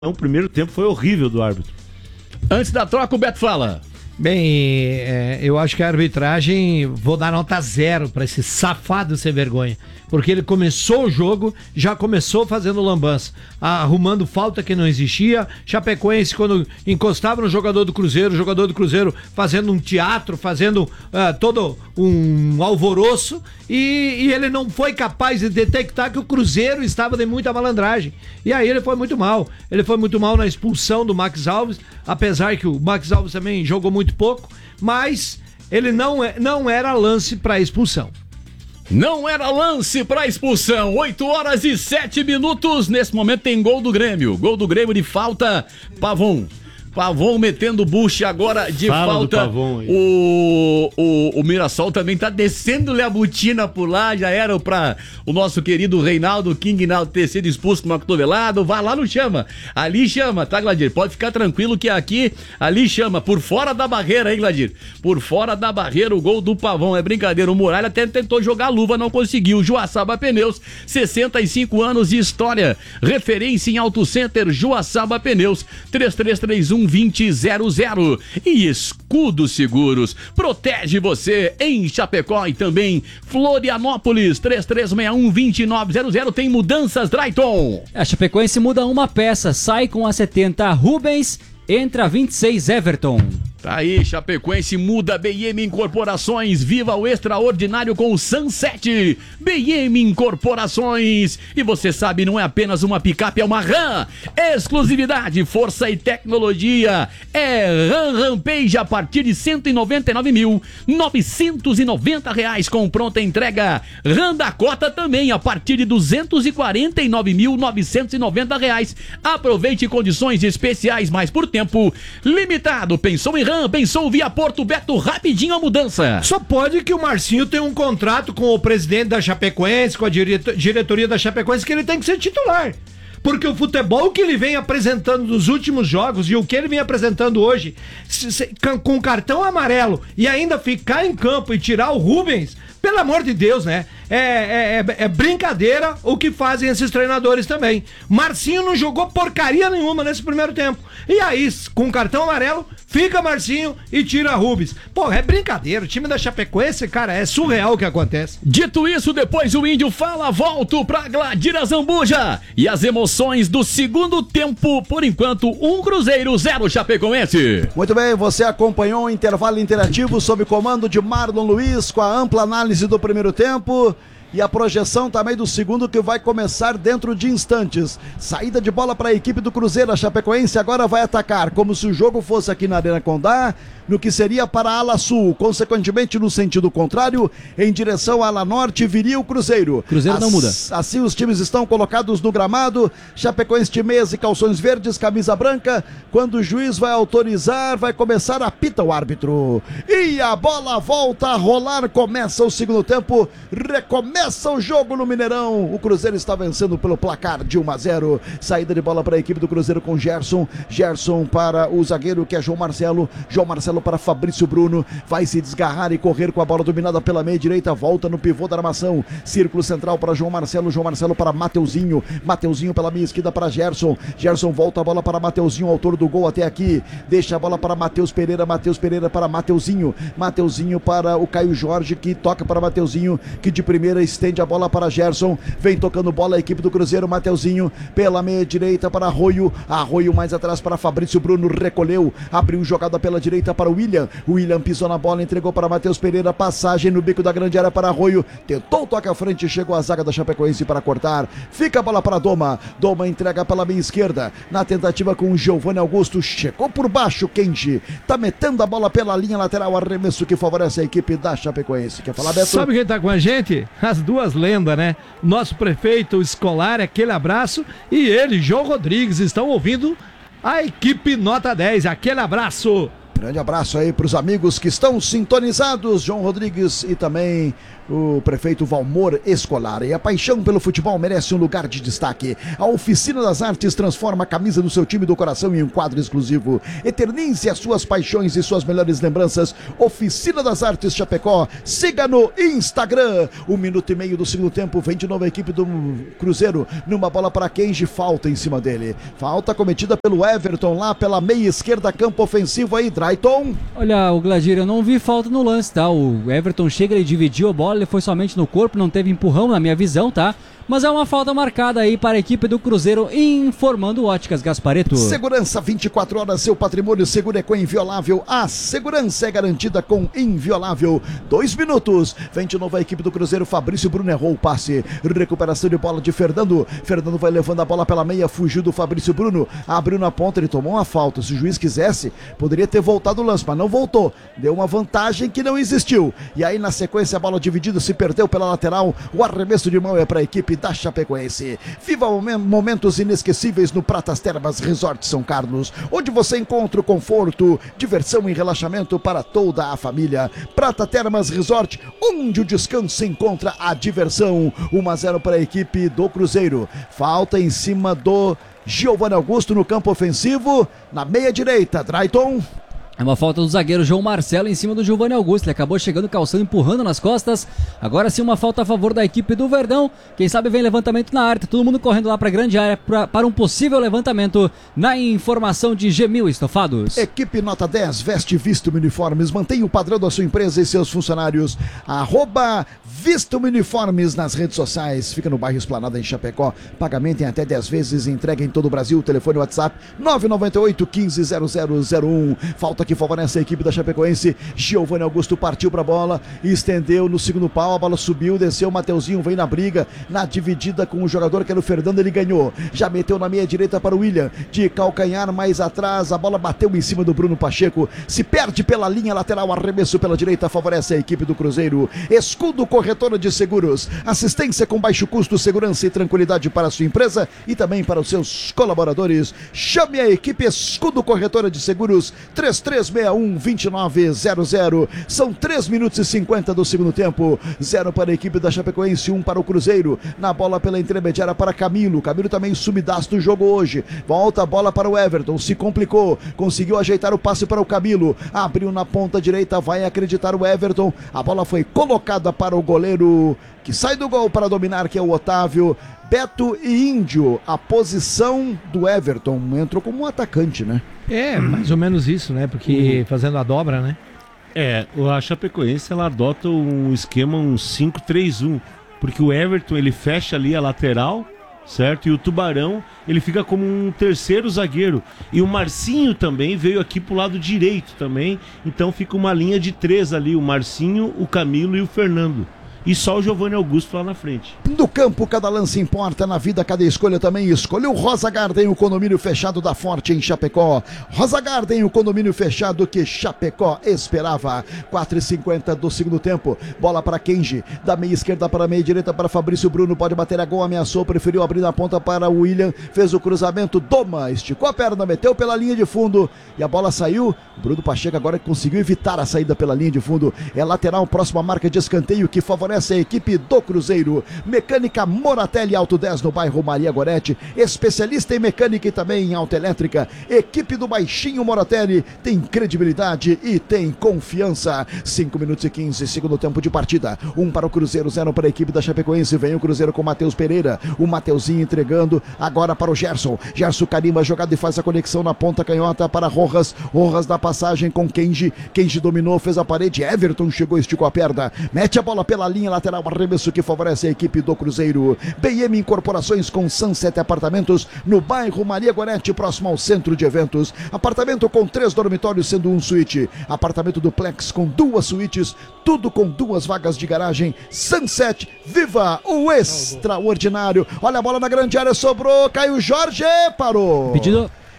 O primeiro tempo foi horrível do árbitro. Antes da troca, o Beto fala. Bem, eu acho que a arbitragem, vou dar nota 0 para esse safado sem vergonha, porque ele começou o jogo, já começou fazendo lambança, arrumando falta que não existia. Chapecoense, quando encostava no jogador do Cruzeiro fazendo um teatro, fazendo todo um alvoroço, e ele não foi capaz de detectar que o Cruzeiro estava de muita malandragem, e aí ele foi muito mal na expulsão do Max Alves, apesar que o Max Alves também jogou muito pouco, mas ele não era lance para expulsão. Não era lance para expulsão. 8h07. Nesse momento tem gol do Grêmio. Gol do Grêmio de falta. Pavon metendo bucha agora de falta. O Mirassol também tá descendo-lhe a botina por lá. Já era pra o nosso querido Reinaldo King ter sido expulso com uma cotovelada. Vai lá, não chama. Ali chama, tá, Gladir? Pode ficar tranquilo que aqui, ali chama. Por fora da barreira, hein, Gladir? Por fora da barreira, o gol do Pavon. É brincadeira. O Muralha até tentou jogar luva, não conseguiu. Joaçaba Pneus, 65 anos de história. Referência em Auto Center, Joaçaba Pneus, 3331 2000. E Escudo Seguros protege você em Chapecó e também Florianópolis, 3361-2900. Tem mudanças, Drayton. A Chapecoense muda uma peça, sai com a 70 Rubens, entra 26 Everton. Tá aí, Chapecoense muda. BM Incorporações, viva o extraordinário com o Sunset. BM Incorporações. E você sabe, não é apenas uma picape, é uma RAM. Exclusividade, força e tecnologia. É RAM Rampage a partir de R$ 199.990 com pronta entrega. RAM Dakota também a partir de R$ 249.990. Aproveite condições especiais, mas por tempo limitado. Pensou em RAM? Pensou via Porto Beto, rapidinho a mudança. Só pode que o Marcinho tenha um contrato com o presidente da Chapecoense, com a diretoria da Chapecoense, que ele tem que ser titular. Porque o futebol que ele vem apresentando nos últimos jogos e o que ele vem apresentando hoje, com cartão amarelo e ainda ficar em campo e tirar o Rubens, pelo amor de Deus, né? É brincadeira o que fazem esses treinadores também. Marcinho não jogou porcaria nenhuma nesse primeiro tempo. E aí, com cartão amarelo, fica Marcinho e tira Rubens. Pô, é brincadeira. O time da Chapecoense, cara, é surreal o que acontece. Dito isso, depois o Índio fala, volto pra Gladira Zambuja. E as emoções do segundo tempo, por enquanto, 1 Cruzeiro, 0 Chapecoense. Muito bem, você acompanhou o intervalo interativo sob comando de Marlon Luiz, com a ampla análise do primeiro tempo e a projeção também do segundo, que vai começar dentro de instantes. Saída de bola para a equipe do Cruzeiro. A Chapecoense agora vai atacar como se o jogo fosse aqui na Arena Condá, no que seria para a ala sul, consequentemente no sentido contrário, em direção à ala norte, viria o Cruzeiro. Cruzeiro não muda. Assim os times estão colocados no gramado. Chapecoense de meias e calções verdes, camisa branca. Quando o juiz vai autorizar, vai começar, apita o árbitro. E a bola volta a rolar, começa o segundo tempo, recomeça o jogo no Mineirão. O Cruzeiro está vencendo pelo placar de 1-0. Saída de bola para a equipe do Cruzeiro com Gerson para o zagueiro, que é João Marcelo para Fabrício Bruno, vai se desgarrar e correr com a bola dominada pela meia direita, volta no pivô da armação, círculo central para João Marcelo para Mateuzinho pela meia esquerda para Gerson volta a bola para Mateuzinho, autor do gol até aqui, deixa a bola para Matheus Pereira para Mateuzinho para o Caio Jorge, que toca para Mateuzinho, que de primeira estende a bola para Gerson, vem tocando bola a equipe do Cruzeiro. Mateuzinho pela meia direita para Arroio mais atrás para Fabrício Bruno, recolheu, abriu jogada pela direita para o William pisou na bola, entregou para Matheus Pereira, passagem no bico da grande área para Arroio, tentou o toque à frente, chegou a zaga da Chapecoense para cortar, fica a bola para Doma entrega pela meia esquerda, na tentativa com o Giovanni Augusto, chegou por baixo, Kenji tá metendo a bola pela linha lateral, arremesso que favorece a equipe da Chapecoense. Quer falar, Beto? Sabe quem tá com a gente? As duas lendas, né? Nosso prefeito escolar, aquele abraço, e ele, João Rodrigues, estão ouvindo a equipe Nota 10, aquele abraço. Grande abraço aí para os amigos que estão sintonizados, João Rodrigues e também o prefeito Valmor Escolar. E a paixão pelo futebol merece um lugar de destaque. A Oficina das Artes transforma a camisa do seu time do coração em um quadro exclusivo. Eternize as suas paixões e suas melhores lembranças. Oficina das Artes Chapecó. Siga no Instagram. 1 minuto e meio do segundo tempo. Vem de novo a equipe do Cruzeiro numa bola para Kenji. Falta em cima dele. Falta cometida pelo Everton lá pela meia esquerda, campo ofensivo aí, Drayton. Olha, o Gladir, eu não vi falta no lance, tá? O Everton chega, ele dividiu a bola, ele foi somente no corpo, não teve empurrão na minha visão, tá? Mas é uma falta marcada aí para a equipe do Cruzeiro, informando Óticas Gasparetto. Segurança 24 horas, seu patrimônio seguro é com Inviolável. A segurança é garantida com Inviolável. 2 minutos. Vem de novo a equipe do Cruzeiro. Fabrício Bruno errou o passe. Recuperação de bola de Fernando. Fernando vai levando a bola pela meia. Fugiu do Fabrício Bruno. Abriu na ponta. Ele tomou uma falta. Se o juiz quisesse, poderia ter voltado o lance, mas não voltou. Deu uma vantagem que não existiu. E aí, na sequência, a bola dividida se perdeu pela lateral. O arremesso de mão é para a equipe da Chapecoense. Viva momentos inesquecíveis no Pratas Termas Resort São Carlos, onde você encontra o conforto, diversão e relaxamento para toda a família. Prata Termas Resort, onde o descanso encontra a diversão. 1-0 para a equipe do Cruzeiro. Falta em cima do Giovanni Augusto no campo ofensivo, na meia direita, Drayton. É uma falta do zagueiro João Marcelo em cima do Giovanni Augusto. Ele acabou chegando, calçando, empurrando nas costas. Agora sim uma falta a favor da equipe do Verdão. Quem sabe vem levantamento na área. Tá todo mundo correndo lá para a grande área para um possível levantamento na informação de G1000 Estofados. Equipe nota 10, veste Vistum Uniformes. Mantenha o padrão da sua empresa e seus funcionários. @Vistum Uniformes nas redes sociais. Fica no bairro Esplanada em Chapecó. Pagamento em até 10 vezes. Entrega em todo o Brasil. Telefone WhatsApp 998 15 0001. Falta que favorece a equipe da Chapecoense. Giovanni Augusto partiu pra bola, estendeu no segundo pau, a bola subiu, desceu, o Mateuzinho vem na briga, na dividida com o jogador que era o Fernando, ele ganhou, já meteu na meia direita para o William, de calcanhar mais atrás, a bola bateu em cima do Bruno Pacheco, se perde pela linha lateral, arremesso pela direita, favorece a equipe do Cruzeiro. Escudo Corretora de Seguros, assistência com baixo custo, segurança e tranquilidade para a sua empresa e também para os seus colaboradores. Chame a equipe Escudo Corretora de Seguros, 3361-2900. São 3 minutos e 50 do segundo tempo. 0 para a equipe da Chapecoense, 1 para o Cruzeiro. Na bola pela intermediária para Camilo. Camilo também sumidaço do jogo hoje. Volta a bola para o Everton. Se complicou. Conseguiu ajeitar o passe para o Camilo. Abriu na ponta direita. Vai acreditar o Everton. A bola foi colocada para o goleiro que sai do gol para dominar, que é o Otávio. Beto e Índio, a posição do Everton, entrou como um atacante, né? É, mais ou menos isso, né? Porque fazendo a dobra, né? A Chapecoense, ela adota um esquema, um 5-3-1, porque o Everton, ele fecha ali a lateral, certo? E o Tubarão, ele fica como um terceiro zagueiro. E o Marcinho também veio aqui pro lado direito também, então fica uma linha de 3 ali, o Marcinho, o Camilo e o Fernando. E só o Giovanni Augusto lá na frente. No campo, cada lance importa, na vida, cada escolha também. Escolheu Rosa Garden, o condomínio fechado da Forte em Chapecó. Rosa Garden, o condomínio fechado que Chapecó esperava. 4h50 do segundo tempo. Bola para Kenji, da meia esquerda para a meia direita para Fabrício Bruno. Pode bater a gol, ameaçou, preferiu abrir na ponta para o William. Fez o cruzamento, Doma, esticou a perna, meteu pela linha de fundo e a bola saiu. Bruno Pacheco agora conseguiu evitar a saída pela linha de fundo. É lateral, próxima marca de escanteio que favorece a equipe do Cruzeiro. Mecânica Moratelli Auto 10 no bairro Maria Goretti, especialista em mecânica e também em autoelétrica. Equipe do Baixinho Moratelli tem credibilidade e tem confiança. 5 minutos e 15, segundo tempo de partida. 1 para o Cruzeiro, 0 para a equipe da Chapecoense. Vem o Cruzeiro com o Matheus Pereira, o Mateuzinho entregando agora para o Gerson. Gerson carimba a jogada e faz a conexão na ponta canhota para Rojas. Rojas na passagem com Kenji. Kenji dominou, fez a parede. Everton chegou, esticou a perna, mete a bola pela linha lateral, arremesso que favorece a equipe do Cruzeiro. BM Incorporações com Sunset Apartamentos no bairro Maria Goretti, próximo ao centro de eventos. Apartamento com 3 dormitórios, sendo um suíte. Apartamento duplex com 2 suítes, tudo com 2 vagas de garagem. Sunset, viva o extraordinário. Olha a bola na grande área, sobrou, caiu Jorge, parou.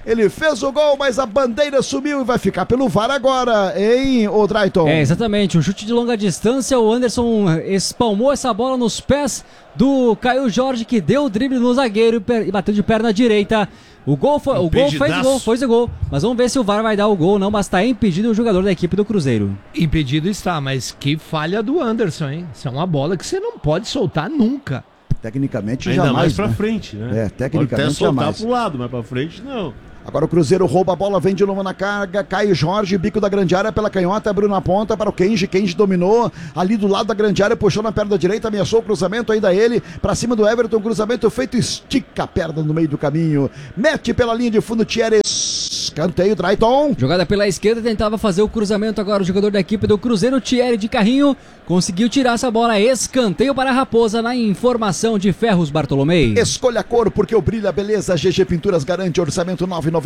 ele fez o gol, mas a bandeira sumiu e vai ficar pelo VAR agora, hein, ô Drayton? Exatamente, um chute de longa distância, o Anderson espalmou essa bola nos pés do Caio Jorge, que deu o drible no zagueiro e bateu de perna direita. O gol fez o gol, mas vamos ver se o VAR vai dar o gol, não, mas está impedido o jogador da equipe do Cruzeiro. Impedido está, mas que falha do Anderson, hein? Isso é uma bola que você não pode soltar nunca. Tecnicamente Ainda jamais, mais pra né? frente, né? Tecnicamente pode até soltar jamais. pro lado, mas pra frente não. Agora o Cruzeiro rouba a bola, vem de novo na carga, Caio Jorge, bico da grande área pela canhota, abriu na ponta para o Kenji dominou, ali do lado da grande área, puxou na perna direita, ameaçou o cruzamento, ainda ele, pra cima do Everton, cruzamento feito, estica a perna no meio do caminho, mete pela linha de fundo, Thierry, escanteio, Drayton. Jogada pela esquerda, tentava fazer o cruzamento agora o jogador da equipe do Cruzeiro, Thierry de carrinho, conseguiu tirar essa bola, escanteio para a Raposa na informação de Ferros Bartolomei. Escolha a cor, porque o brilho, a beleza, GG Pinturas garante orçamento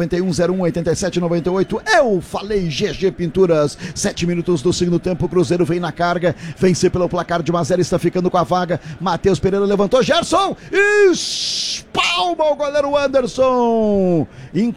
991018798. Eu falei GG Pinturas. 7 minutos do segundo tempo, o Cruzeiro vem na carga, vence pelo placar de 1-0, está ficando com a vaga. Matheus Pereira levantou, Gerson, espalma o goleiro Anderson.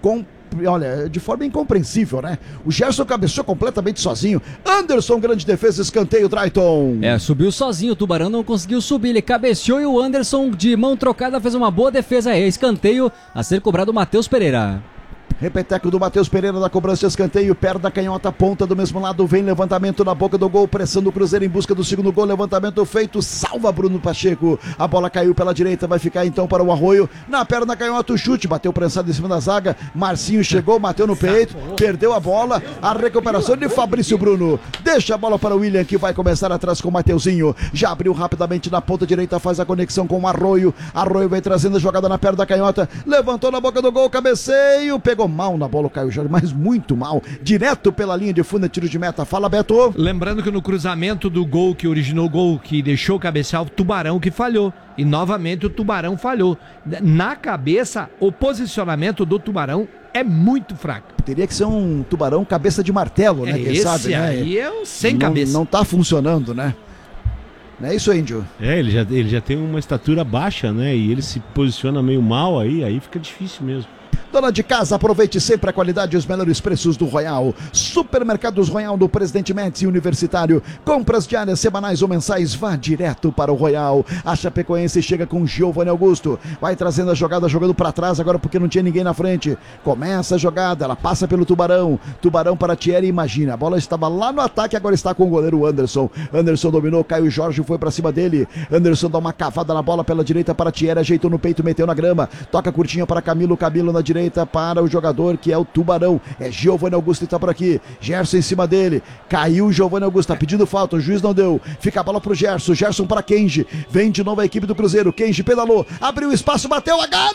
Olha, de forma incompreensível, né? O Gerson cabeceou completamente sozinho. Anderson, grande defesa, escanteio, Drayton. Subiu sozinho, o Tubarão não conseguiu subir, ele cabeceou e o Anderson de mão trocada fez uma boa defesa, escanteio a ser cobrado o Matheus Pereira. Repeteco do Matheus Pereira da cobrança de escanteio, perna da canhota, ponta do mesmo lado, vem levantamento na boca do gol, pressão do Cruzeiro em busca do segundo gol, levantamento feito, salva Bruno Pacheco, a bola caiu pela direita, vai ficar então para o Arroio, na perna da canhota o chute, bateu prensado em cima da zaga, Marcinho chegou, bateu no peito, perdeu a bola, a recuperação de Fabrício Bruno, deixa a bola para o William, que vai começar atrás com o Mateuzinho, já abriu rapidamente na ponta direita, faz a conexão com o Arroio vai trazendo a jogada na perna da canhota, levantou na boca do gol, cabeceio, pegou mal na bola o Caio Jorge, mas muito mal, direto pela linha de fundo, tiro de meta. Fala, Beto. Lembrando que no cruzamento do gol que originou o gol, que deixou cabecear, o Tubarão que falhou, e novamente o Tubarão falhou. Na cabeça, o posicionamento do Tubarão é muito fraco. Teria que ser um Tubarão cabeça de martelo, né? Quem sabe, né? Aí é um sem cabeça. Não tá funcionando, né? Não é isso, Índio? Ele já tem uma estatura baixa, né? E ele se posiciona meio mal aí fica difícil mesmo. Dona de casa, aproveite sempre a qualidade e os melhores preços do Royal. Supermercados Royal do Presidente Médici Universitário. Compras diárias, semanais ou mensais, vá direto para o Royal. A Chapecoense chega com Giovanni Augusto. Vai trazendo a jogada, jogando para trás agora porque não tinha ninguém na frente. Começa a jogada, ela passa pelo Tubarão. Tubarão para Thierry, imagina. A bola estava lá no ataque, agora está com o goleiro Anderson. Anderson dominou, Caio Jorge foi para cima dele. Anderson dá uma cavada na bola pela direita para Thierry, ajeitou no peito, meteu na grama. Toca curtinha para Camilo na direita para o jogador que é o Tubarão, é Giovanni Augusto, está por aqui, Gerson em cima dele, caiu o Giovanni Augusto, tá pedindo falta, o juiz não deu, fica a bola pro Gerson para Kenji, vem de novo a equipe do Cruzeiro, Kenji pedalou, abriu espaço, bateu, agarra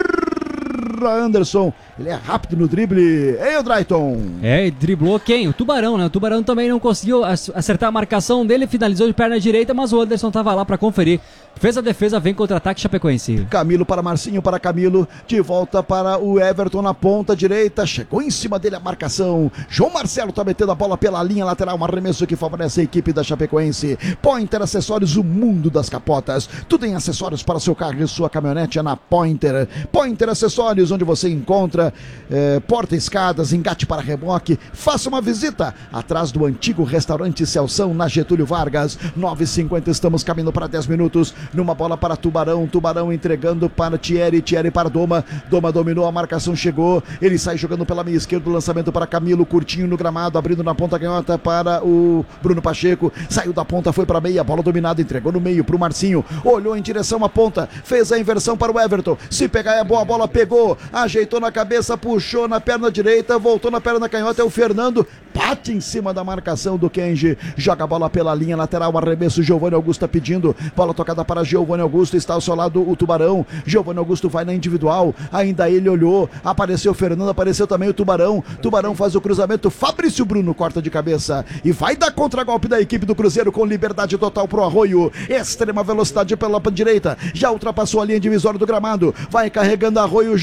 Anderson, ele é rápido no drible, hein, o Drayton? Driblou quem? O Tubarão, né? O Tubarão também não conseguiu acertar a marcação dele, finalizou de perna direita, mas o Anderson tava lá para conferir. Fez a defesa, vem contra-ataque Chapecoense. Camilo para Marcinho, para Camilo, de volta para o Everton na ponta direita, chegou em cima dele a marcação, João Marcelo tá metendo a bola pela linha lateral, um arremesso que favorece a equipe da Chapecoense. Pointer Acessórios, o mundo das capotas, tudo em acessórios para seu carro e sua caminhonete é na Pointer. Pointer Acessórios, onde você encontra porta-escadas, engate para reboque, faça uma visita atrás do antigo restaurante Celção na Getúlio Vargas, 9h50, estamos caminhando para 10 minutos, numa bola para Tubarão entregando para Thierry para Doma dominou, a marcação chegou, ele sai jogando pela meia esquerda, o lançamento para Camilo, curtinho no gramado, abrindo na ponta canhota para o Bruno Pacheco, saiu da ponta, foi para meia, bola dominada, entregou no meio para o Marcinho, olhou em direção à ponta, fez a inversão para o Everton, se pegar é boa, a bola pegou, ajeitou na cabeça, puxou na perna direita, voltou na perna canhota, é o Fernando, bate em cima da marcação do Kenji, joga a bola pela linha lateral, arremesso, Giovanni Augusto tá pedindo, bola tocada para Giovanni Augusto, está ao seu lado o Tubarão, Giovanni Augusto vai na individual, ainda ele olhou, apareceu o Fernando, apareceu também o Tubarão faz o cruzamento, Fabrício Bruno corta de cabeça e vai dar contragolpe da equipe do Cruzeiro com liberdade total pro Arroio, extrema velocidade pela direita, já ultrapassou a linha divisória do gramado, vai carregando Arroio,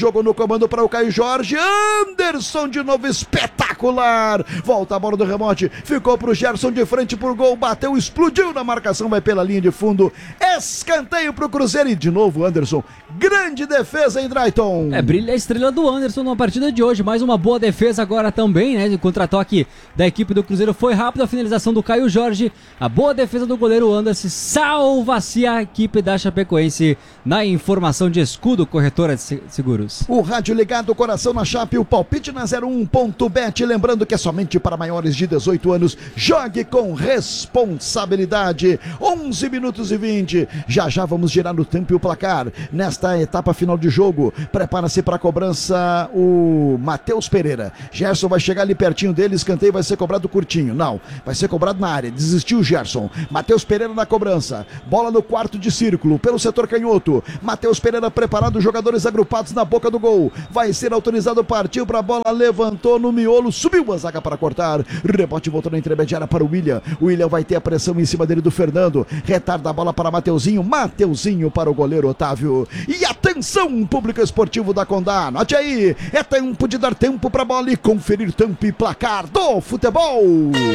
Jogou no comando para o Caio Jorge. Anderson de novo, espetacular. Volta a bola do rebote. Ficou pro Gerson de frente por gol. Bateu, explodiu na marcação. Vai pela linha de fundo. Escanteio pro Cruzeiro. E de novo, Anderson. Grande defesa em Drayton. Brilha a estrela do Anderson na partida de hoje. Mais uma boa defesa agora também, né? O contra-ataque da equipe do Cruzeiro foi rápido. A finalização do Caio Jorge. A boa defesa do goleiro Anderson. Salva-se a equipe da Chapecoense na informação de Escudo Corretora de Seguros. O rádio ligado, coração na Chape, o palpite na 01.bet. Lembrando que é somente para maiores de 18 anos. Jogue com responsabilidade. 11 minutos e 20. Já vamos girar no tempo e o placar. Nesta etapa final de jogo, prepara-se para a cobrança o Matheus Pereira. Gerson vai chegar ali pertinho dele. Escanteio vai ser cobrado curtinho. Não, vai ser cobrado na área. Desistiu o Gerson. Matheus Pereira na cobrança. Bola no quarto de círculo, pelo setor canhoto. Matheus Pereira preparado, jogadores agrupados na boca do gol. Vai ser autorizado, partiu para a bola, levantou no miolo, subiu a zaga para cortar. Rebote voltou na intermediária para o William. O William vai ter a pressão em cima dele do Fernando. Retarda a bola para Mateuzinho. Mateuzinho para o goleiro Otávio. E atenção, público esportivo da Condá. Anote aí, é tempo de dar tempo para a bola e conferir tempo e placar do futebol.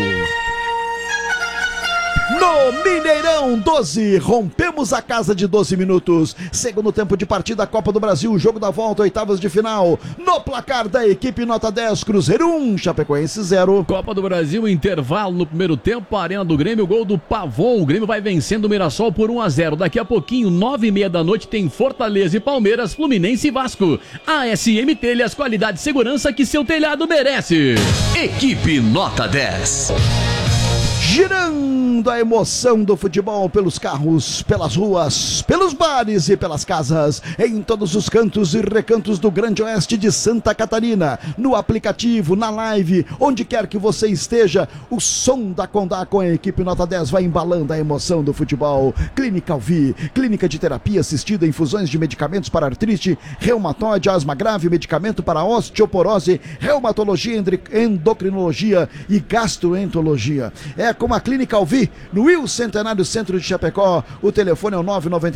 No Mineirão, 12, rompemos a casa de 12 minutos. Segundo tempo de partida, Copa do Brasil, jogo da volta, oitavas de final. No placar da equipe, nota 10, Cruzeiro 1, Chapecoense 0. Copa do Brasil, intervalo no primeiro tempo, a Arena do Grêmio, gol do Pavon. O Grêmio vai vencendo o Mirassol por 1-0. Daqui a pouquinho, 9h30 da noite, tem Fortaleza e Palmeiras, Fluminense e Vasco. ASM Telhas, qualidade e segurança que seu telhado merece. Equipe nota 10. Girando a emoção do futebol pelos carros, pelas ruas, pelos bares e pelas casas, em todos os cantos e recantos do Grande Oeste de Santa Catarina, no aplicativo, na live, onde quer que você esteja, o som da Condá com a equipe nota 10 vai embalando a emoção do futebol. Clínica Alvi, clínica de terapia assistida, infusões de medicamentos para artrite, reumatoide, asma grave, medicamento para osteoporose, reumatologia, endocrinologia e gastroenterologia. É com a Clínica Alvi, no Will Centenário Centro de Chapecó. O telefone é o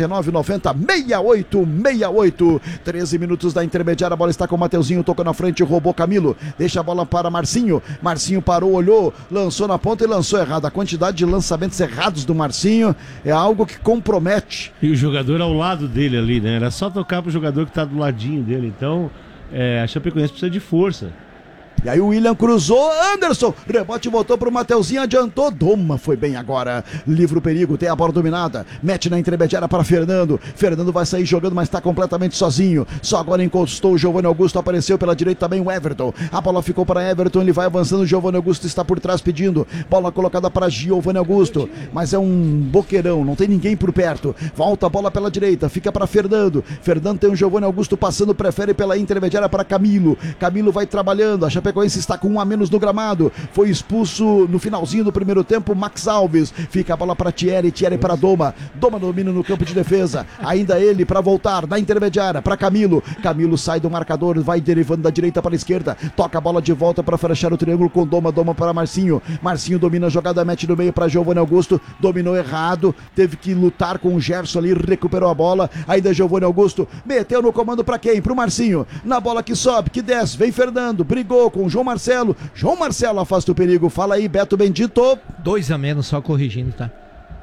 999-90-6868. 13 minutos da intermediária, a bola está com o Mateuzinho, tocou na frente, roubou Camilo, deixa a bola para Marcinho. Marcinho parou, olhou, lançou na ponta e lançou errado. A quantidade de lançamentos errados do Marcinho é algo que compromete. E o jogador ao lado dele ali, né? Era só tocar pro jogador que tá do ladinho dele. Então, a Chapecoense precisa de força. E aí o William cruzou, Anderson, rebote voltou pro Mateuzinho, adiantou, Doma foi bem agora, livra o perigo, tem a bola dominada, mete na intermediária para Fernando vai sair jogando, mas está completamente sozinho, só agora encostou o Giovanni Augusto, apareceu pela direita também o Everton, a bola ficou para Everton, ele vai avançando, o Giovanni Augusto está por trás pedindo, bola colocada para Giovanni Augusto, mas é um boqueirão, não tem ninguém por perto, volta a bola pela direita, fica para Fernando tem o Giovanni Augusto passando, prefere pela intermediária para Camilo vai trabalhando, a Chapecoense está com 1 a menos no gramado, foi expulso no finalzinho do primeiro tempo Max Alves, fica a bola para Thierry para Doma domina no campo de defesa, ainda ele para voltar na intermediária para Camilo sai do marcador, vai derivando da direita para a esquerda, toca a bola de volta para fechar o triângulo com Doma para Marcinho domina a jogada, mete no meio para Giovanni Augusto, dominou errado, teve que lutar com o Gerson ali, recuperou a bola, ainda Giovanni Augusto, meteu no comando para quem? Pro Marcinho, na bola que sobe, que desce, vem Fernando, brigou com o João Marcelo afasta o perigo, fala aí Beto Bendito. 2 a menos, só corrigindo, tá?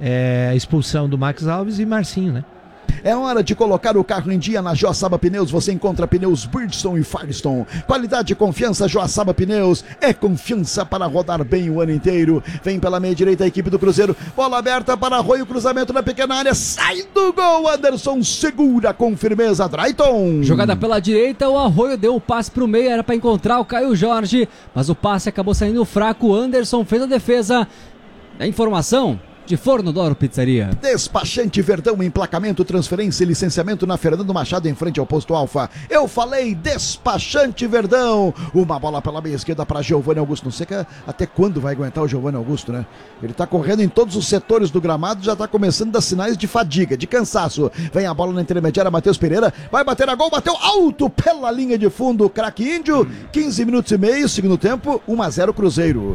Expulsão do Max Alves e Marcinho, né? É hora de colocar o carro em dia na Joaçaba Pneus. Você encontra pneus Bridgestone e Firestone. Qualidade e confiança, Joaçaba Pneus. É confiança para rodar bem o ano inteiro. Vem pela meia direita a equipe do Cruzeiro. Bola aberta para Arroio, cruzamento na pequena área. Sai do gol, Anderson segura com firmeza, Drayton. Jogada pela direita, o Arroio deu o passe pro meio, era para encontrar o Caio Jorge, mas o passe acabou saindo fraco. O Anderson fez a defesa. A informação de Forno Doro Pizzaria. Despachante Verdão, emplacamento, transferência e licenciamento na Fernando Machado em frente ao posto Alfa. Eu falei Despachante Verdão. Uma bola pela meia esquerda para Giovanni Augusto. Não sei até quando vai aguentar o Giovanni Augusto, né? Ele tá correndo em todos os setores do gramado, já tá começando a dar sinais de fadiga, de cansaço. Vem a bola na intermediária, Matheus Pereira vai bater a gol, bateu alto pela linha de fundo, craque índio. 15 minutos e meio, segundo tempo, 1 a 0 Cruzeiro.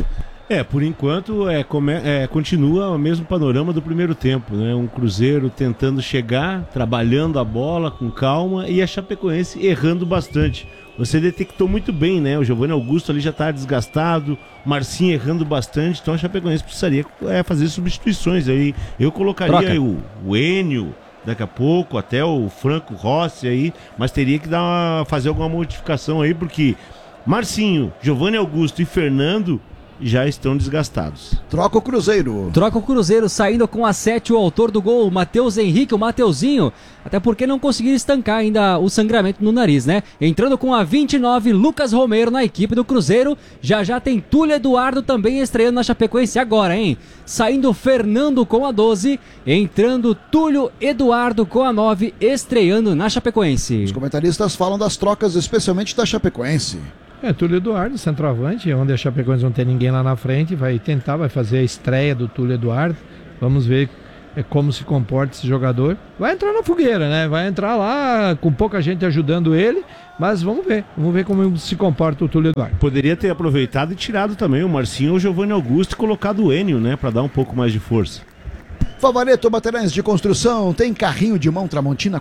Por enquanto continua o mesmo panorama do primeiro tempo, né? Um Cruzeiro tentando chegar, trabalhando a bola com calma e a Chapecoense errando bastante. Você detectou muito bem, né? O Giovanni Augusto ali já está desgastado, o Marcinho errando bastante, então a Chapecoense precisaria fazer substituições aí. Eu colocaria o Enio daqui a pouco, até o Franco Rossi aí, mas teria que fazer alguma modificação aí, porque Marcinho, Giovanni Augusto e Fernando já estão desgastados. Troca o Cruzeiro. Troca o Cruzeiro, saindo com a 7 o autor do gol, o Matheus Henrique, o Mateuzinho, até porque não conseguiu estancar ainda o sangramento no nariz, né? Entrando com a 29, Lucas Romero na equipe do Cruzeiro, já tem Túlio Eduardo também estreando na Chapecoense agora, hein? Saindo Fernando com a 12, entrando Túlio Eduardo com a 9, estreando na Chapecoense. Os comentaristas falam das trocas, especialmente da Chapecoense. Túlio Eduardo, centroavante, onde a Chapecoense não tem ninguém lá na frente, vai fazer a estreia do Túlio Eduardo. Vamos ver como se comporta esse jogador. Vai entrar na fogueira, né? Vai entrar lá com pouca gente ajudando ele, mas vamos ver como se comporta o Túlio Eduardo. Poderia ter aproveitado e tirado também o Marcinho ou o Giovanni Augusto e colocado o Enio, né? Para dar um pouco mais de força. Favareto Materiais de Construção, tem carrinho de mão Tramontina,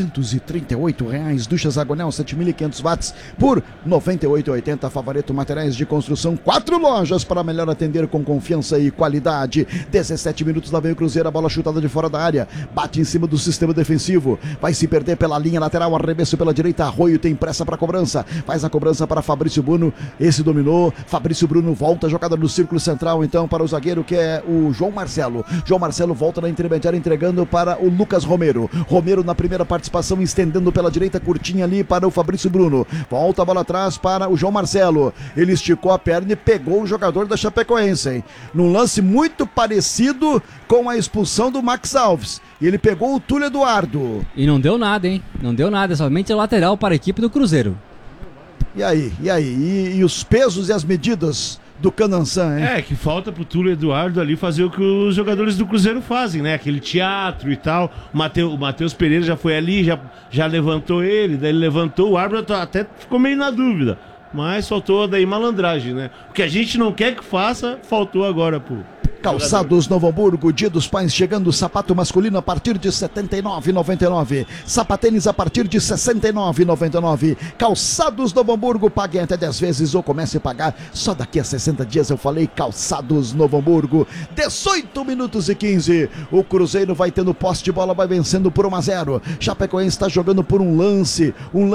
R$438, ducha Zagonel 7.500 watts por R$98,80. Favareto Materiais de Construção, 4 lojas para melhor atender com confiança e qualidade. 17 minutos, lá vem o Cruzeiro, a bola chutada de fora da área, bate em cima do sistema defensivo, vai se perder pela linha lateral, arremesso pela direita, Arroio tem pressa para a cobrança, faz a cobrança para Fabrício Bruno, esse dominou, Fabrício Bruno volta, jogada no círculo central então para o zagueiro que é o João Marcelo volta na intermediária, entregando para o Lucas Romero. Romero na primeira participação, estendendo pela direita, curtinha ali para o Fabrício Bruno. Volta a bola atrás para o João Marcelo. Ele esticou a perna e pegou o jogador da Chapecoense, hein? Num lance muito parecido com a expulsão do Max Alves. E ele pegou o Túlio Eduardo. E não deu nada, hein? Não deu nada, somente lateral para a equipe do Cruzeiro. E aí? E os pesos e as medidas do Canançã, hein? Que falta pro Túlio Eduardo ali fazer o que os jogadores do Cruzeiro fazem, né? Aquele teatro e tal. O Matheus Pereira já foi ali, já levantou ele, daí ele levantou, o árbitro até ficou meio na dúvida. Mas faltou daí malandragem, né? O que a gente não quer que faça, faltou agora pro Calçados Novo Hamburgo, Dia dos Pais chegando, sapato masculino a partir de R$ 79,99. Sapatênis a partir de R$ 69,99. Calçados Novo Hamburgo, pague até 10 vezes ou comece a pagar só daqui a 60 dias. Eu falei Calçados Novo Hamburgo. 18 minutos e 15. O Cruzeiro vai tendo posse de bola, vai vencendo por 1-0. Chapecoense está jogando por um lance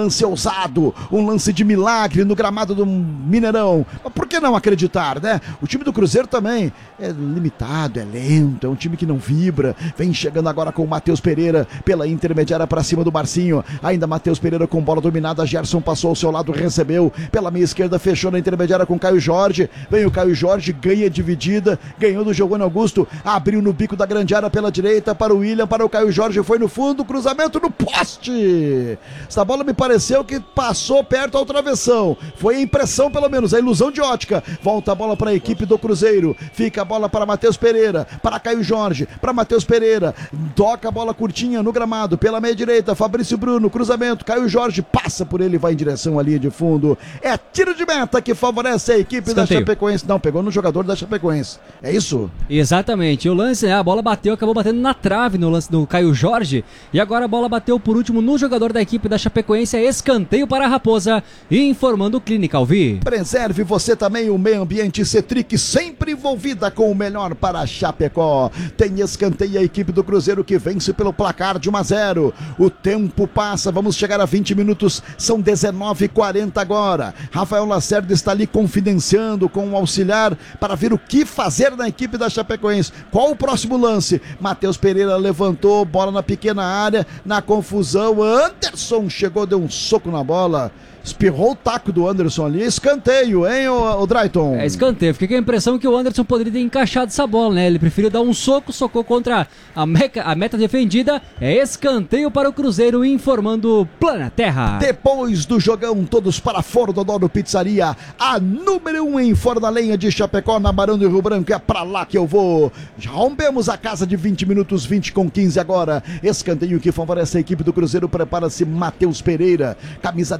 ousado, um lance de milagre no gramado do Mineirão. Mas por que não acreditar, né? O time do Cruzeiro também é limitado, é lento, é um time que não vibra. Vem chegando agora com o Matheus Pereira pela intermediária para cima do Marcinho. Ainda Matheus Pereira com bola dominada. Gerson passou ao seu lado, recebeu pela meia esquerda, fechou na intermediária com Caio Jorge. Vem o Caio Jorge, ganha dividida, ganhou do Giovanni Augusto, abriu no bico da grande área pela direita para o William, para o Caio Jorge, foi no fundo, cruzamento no poste. Essa bola me pareceu que passou perto ao travessão. Foi a impressão, pelo menos, a ilusão de ótica. Volta a bola para a equipe do Cruzeiro. Fica a bola para Matheus Pereira, para Caio Jorge, para Matheus Pereira, toca a bola curtinha no gramado, pela meia direita, Fabrício Bruno, cruzamento, Caio Jorge passa por ele, vai em direção à linha de fundo, é tiro de meta que favorece a equipe da Chapecoense. Não, pegou no jogador da Chapecoense, é isso? Exatamente, o lance, a bola bateu, acabou batendo na trave no lance do Caio Jorge, e agora a bola bateu por último no jogador da equipe da Chapecoense, é escanteio para a Raposa, informando o Clínica Alvi. Preserve você também o meio ambiente. Cetric, sempre envolvida com o melhor para Chapecó. Tem escanteio a equipe do Cruzeiro que vence pelo placar de 1-0. O tempo passa, vamos chegar a 20 minutos, são 19h40 agora. Rafael Lacerda está ali confidenciando com o auxiliar para ver o que fazer na equipe da Chapecoense. Qual o próximo lance? Matheus Pereira levantou, bola na pequena área, na confusão, Anderson chegou, deu um soco na bola. Espirrou o taco do Anderson ali, escanteio, hein, o Drayton? É escanteio, fiquei com a impressão que o Anderson poderia ter encaixado essa bola, né? Ele preferiu dar um soco, socou contra a meta defendida, é escanteio para o Cruzeiro, informando Plana Terra. Depois do jogão, todos para Fordodoro Pizzaria, a número 1 em Forno Lenha de Chapecó, na Barão do Rio Branco, é pra lá que eu vou. Já rompemos a casa de 20 minutos, 20:15 agora, escanteio que favorece a equipe do Cruzeiro, prepara-se Matheus Pereira, camisa 10 diferente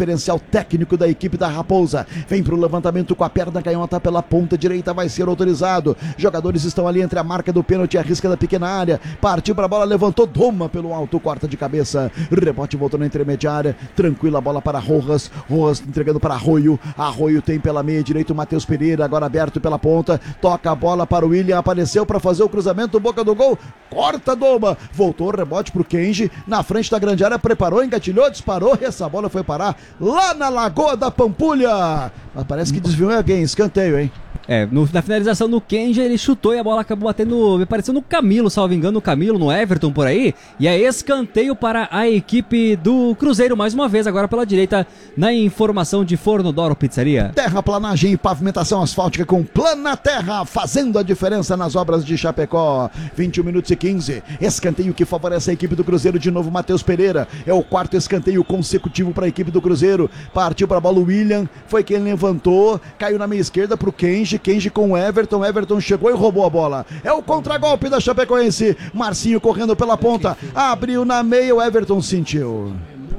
diferencial técnico da equipe da Raposa. Vem pro levantamento com a perna canhota pela ponta direita, vai ser autorizado. Jogadores estão ali entre a marca do pênalti e a risca da pequena área. Partiu pra bola, levantou, doma pelo alto, corta de cabeça. Rebote voltou na intermediária. Tranquila a bola para Rojas. Rojas entregando para Arroio. Arroio tem pela meia direita o Matheus Pereira, agora aberto pela ponta. Toca a bola para o William, apareceu para fazer o cruzamento, boca do gol. Corta, doma. Voltou o rebote pro Kenji. Na frente da grande área, preparou, engatilhou, disparou. E essa bola foi parar lá na Lagoa da Pampulha. Mas parece que desviou alguém, escanteio, hein? Na finalização no Kenji, ele chutou e a bola acabou batendo, me pareceu no Camilo, salvo engano, no Camilo, no Everton por aí. E é escanteio para a equipe do Cruzeiro, mais uma vez, agora pela direita, na informação de Forno Doro Pizzaria. Terraplanagem e pavimentação asfáltica com Plana Terra, fazendo a diferença nas obras de Chapecó. 21 minutos e 15, escanteio que favorece a equipe do Cruzeiro, de novo Matheus Pereira. É o quarto escanteio consecutivo para a equipe do Cruzeiro. Partiu para a bola o William, foi quem levantou, caiu na meia esquerda para o Kenji com o Everton. Everton chegou e roubou a bola. É o contragolpe da Chapecoense. Marcinho correndo pela ponta, abriu na meia, o Everton sentiu.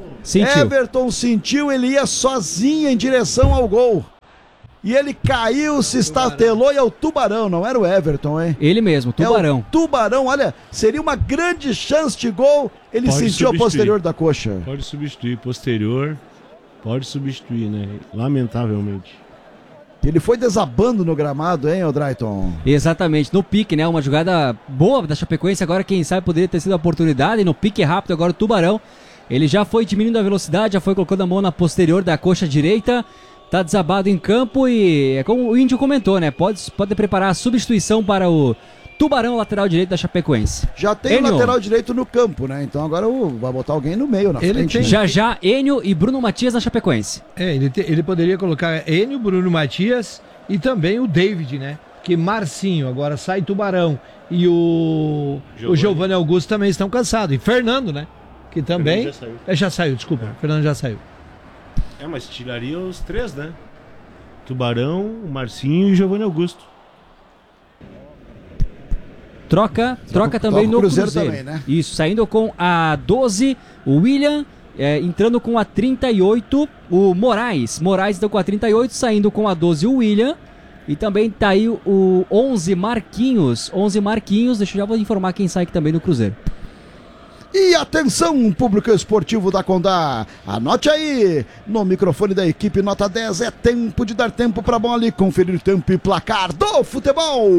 Everton sentiu, ele ia sozinho em direção ao gol. E ele caiu, se estatelou, e é o Tubarão, não era o Everton, hein? Ele mesmo, Tubarão. É o Tubarão, olha, seria uma grande chance de gol. Ele sentiu a posterior da coxa. Pode substituir, posterior, pode substituir, né? Lamentavelmente. Ele foi desabando no gramado, hein, Odrayton? Exatamente, no pique, né? Uma jogada boa da Chapecoense, agora quem sabe poderia ter sido a oportunidade, no pique rápido agora o Tubarão. Ele já foi diminuindo a velocidade, já foi colocando a mão na posterior da coxa direita, tá desabado em campo e é como o Índio comentou, né? Pode preparar a substituição para o Tubarão, lateral direito da Chapecoense. Já tem o lateral direito no campo, né? Então agora vai botar alguém no meio, na frente. Já Enio e Bruno Matias na Chapecoense. Ele poderia colocar Enio, Bruno Matias e também o David, né? Que Marcinho, agora sai Tubarão e o Giovanni Augusto também estão cansados. E Fernando, né? Que também... Já saiu, desculpa. Fernando já saiu. Mas tiraria os três, né? Tubarão, o Marcinho e o Giovanni Augusto. Troca também no Cruzeiro também, né? Isso, saindo com a 12, o William, entrando com a 38, o Moraes então com a 38, saindo com a 12 o William, e também tá aí o 11 Marquinhos, deixa eu já vou informar quem sai aqui também no Cruzeiro. E atenção, público esportivo da Condá, anote aí, no microfone da equipe nota 10, é tempo de dar tempo pra bola e conferir tempo e placar do futebol.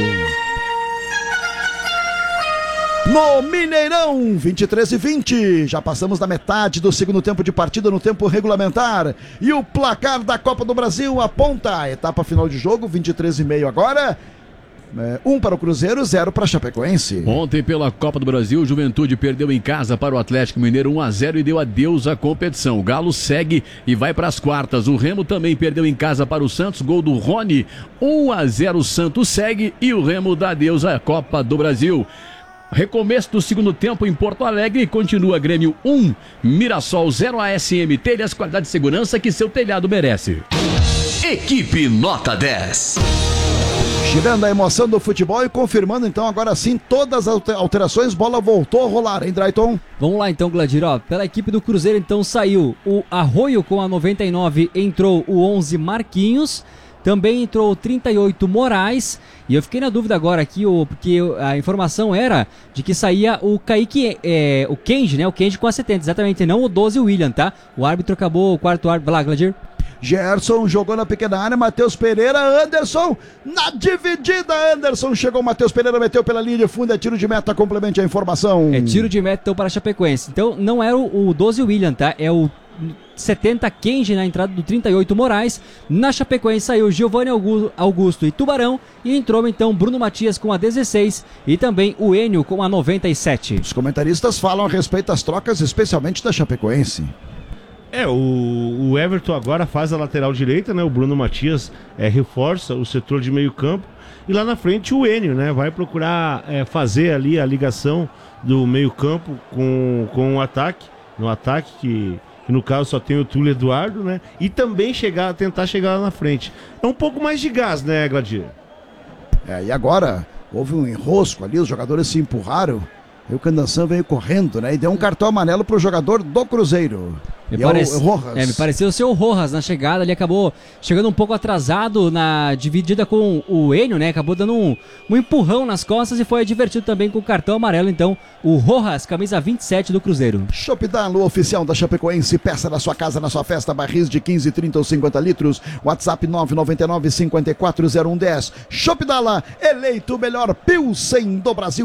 No Mineirão, 23:20, já passamos da metade do segundo tempo de partida no tempo regulamentar. E o placar da Copa do Brasil aponta a etapa final de jogo, 23:30 agora. 1 para o Cruzeiro, 0 para a Chapecoense. Ontem pela Copa do Brasil, o Juventude perdeu em casa para o Atlético Mineiro 1-0 e deu adeus à competição. O Galo segue e vai para as quartas. O Remo também perdeu em casa para o Santos, gol do Rony. 1-0 o Santos segue e o Remo dá adeus à Copa do Brasil. Recomeço do segundo tempo em Porto Alegre, continua Grêmio 1, Mirassol 0, ASM Telhas, qualidade de segurança que seu telhado merece. Equipe nota 10. Girando a emoção do futebol e confirmando então agora sim todas as alterações, bola voltou a rolar, hein, Drayton? Vamos lá então, Gladir, pela equipe do Cruzeiro então saiu o Arroio com a 99, entrou o 11 Marquinhos, também entrou o 38 Moraes, e eu fiquei na dúvida agora aqui, porque a informação era de que saía o Kaique, o Kenji, né? O Kenji com a 70, exatamente, não o 12 William, tá? O árbitro acabou, o quarto árbitro, vai lá, Gladir. Gerson jogou na pequena área, Matheus Pereira, Anderson, na dividida, Anderson chegou, Matheus Pereira meteu pela linha de fundo, é tiro de meta, complemente a informação. É tiro de meta então para a Chapecoense, então não era o 12 William, tá? É o 70 Kenji na entrada do 38 Moraes. Na Chapecoense saiu Giovanni Augusto e Tubarão, e entrou então Bruno Matias com a 16 e também o Enio com a 97. Os comentaristas falam a respeito das trocas, especialmente da Chapecoense. O Everton agora faz a lateral direita, né? O Bruno Matias reforça o setor de meio campo. E lá na frente o Enio, né? Vai procurar fazer ali a ligação do meio campo com o ataque. No ataque que no caso só tem o Túlio Eduardo, né? E também tentar chegar lá na frente. É um pouco mais de gás, né, Gladir? E agora houve um enrosco ali, os jogadores se empurraram. E o Candanção veio correndo, né? E deu um cartão amarelo pro jogador do Cruzeiro. Me pareceu ser o Rojas na chegada, ele acabou chegando um pouco atrasado na dividida com o Enio, né? Acabou dando um empurrão nas costas e foi advertido também com o cartão amarelo, então o Rojas, camisa 27 do Cruzeiro. Chopp Dalo, oficial da Chapecoense, peça na sua casa, na sua festa, barris de 15, 30 ou 50 litros, WhatsApp 999-540110. Chopp Dalo, eleito o melhor Pilsen do Brasil,